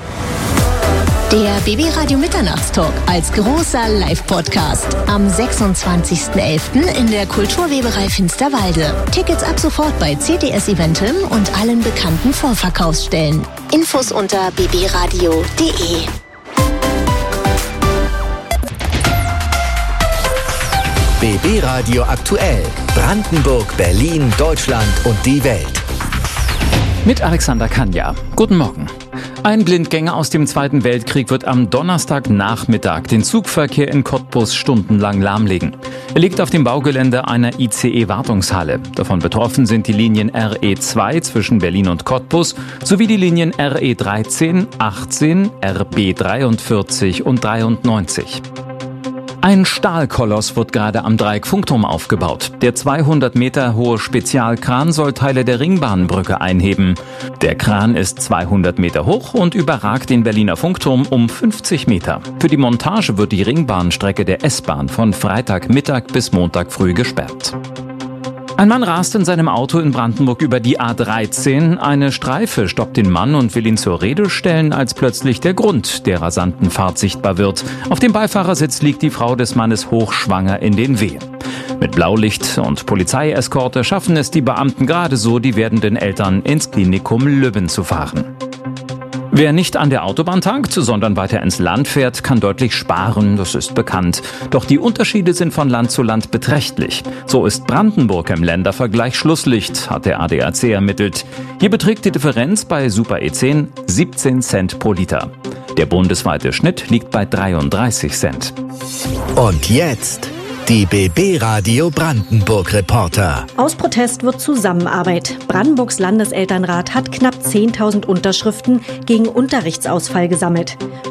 Der B B Radio Mitternachtstalk als großer Live-Podcast am sechsundzwanzigsten elften in der Kulturweberei Finsterwalde. Tickets ab sofort bei C D S Eventim und allen bekannten Vorverkaufsstellen. Infos unter b b radio punkt d e. B B Radio aktuell. Brandenburg, Berlin, Deutschland und die Welt. Mit Alexander Kanja. Guten Morgen. Ein Blindgänger aus dem Zweiten Weltkrieg wird am Donnerstagnachmittag den Zugverkehr in Cottbus stundenlang lahmlegen. Er liegt auf dem Baugelände einer I C E-Wartungshalle. Davon betroffen sind die Linien R E zwei zwischen Berlin und Cottbus sowie die Linien R E dreizehn, achtzehn, R B dreiundvierzig und dreiundneunzig. Ein Stahlkoloss wird gerade am Dreieck-Funkturm aufgebaut. Der zweihundert Meter hohe Spezialkran soll Teile der Ringbahnbrücke einheben. Der Kran ist zweihundert Meter hoch und überragt den Berliner Funkturm um fünfzig Meter. Für die Montage wird die Ringbahnstrecke der S-Bahn von Freitagmittag bis Montag früh gesperrt. Ein Mann rast in seinem Auto in Brandenburg über die A dreizehn. Eine Streife stoppt den Mann und will ihn zur Rede stellen, als plötzlich der Grund der rasanten Fahrt sichtbar wird. Auf dem Beifahrersitz liegt die Frau des Mannes hochschwanger in den Wehen. Mit Blaulicht und Polizeieskorte schaffen es die Beamten gerade so, die werdenden Eltern ins Klinikum Lübben zu fahren. Wer nicht an der Autobahn tankt, sondern weiter ins Land fährt, kann deutlich sparen, das ist bekannt. Doch die Unterschiede sind von Land zu Land beträchtlich. So ist Brandenburg im Ländervergleich Schlusslicht, hat der A D A C ermittelt. Hier beträgt die Differenz bei Super E zehn siebzehn Cent pro Liter. Der bundesweite Schnitt liegt bei dreiunddreißig Cent. Und jetzt die B B-Radio Brandenburg-Reporter. Aus Protest wird Zusammenarbeit. Brandenburgs Landeselternrat hat knapp zehntausend Unterschriften gegen Unterrichtsausfall gesammelt.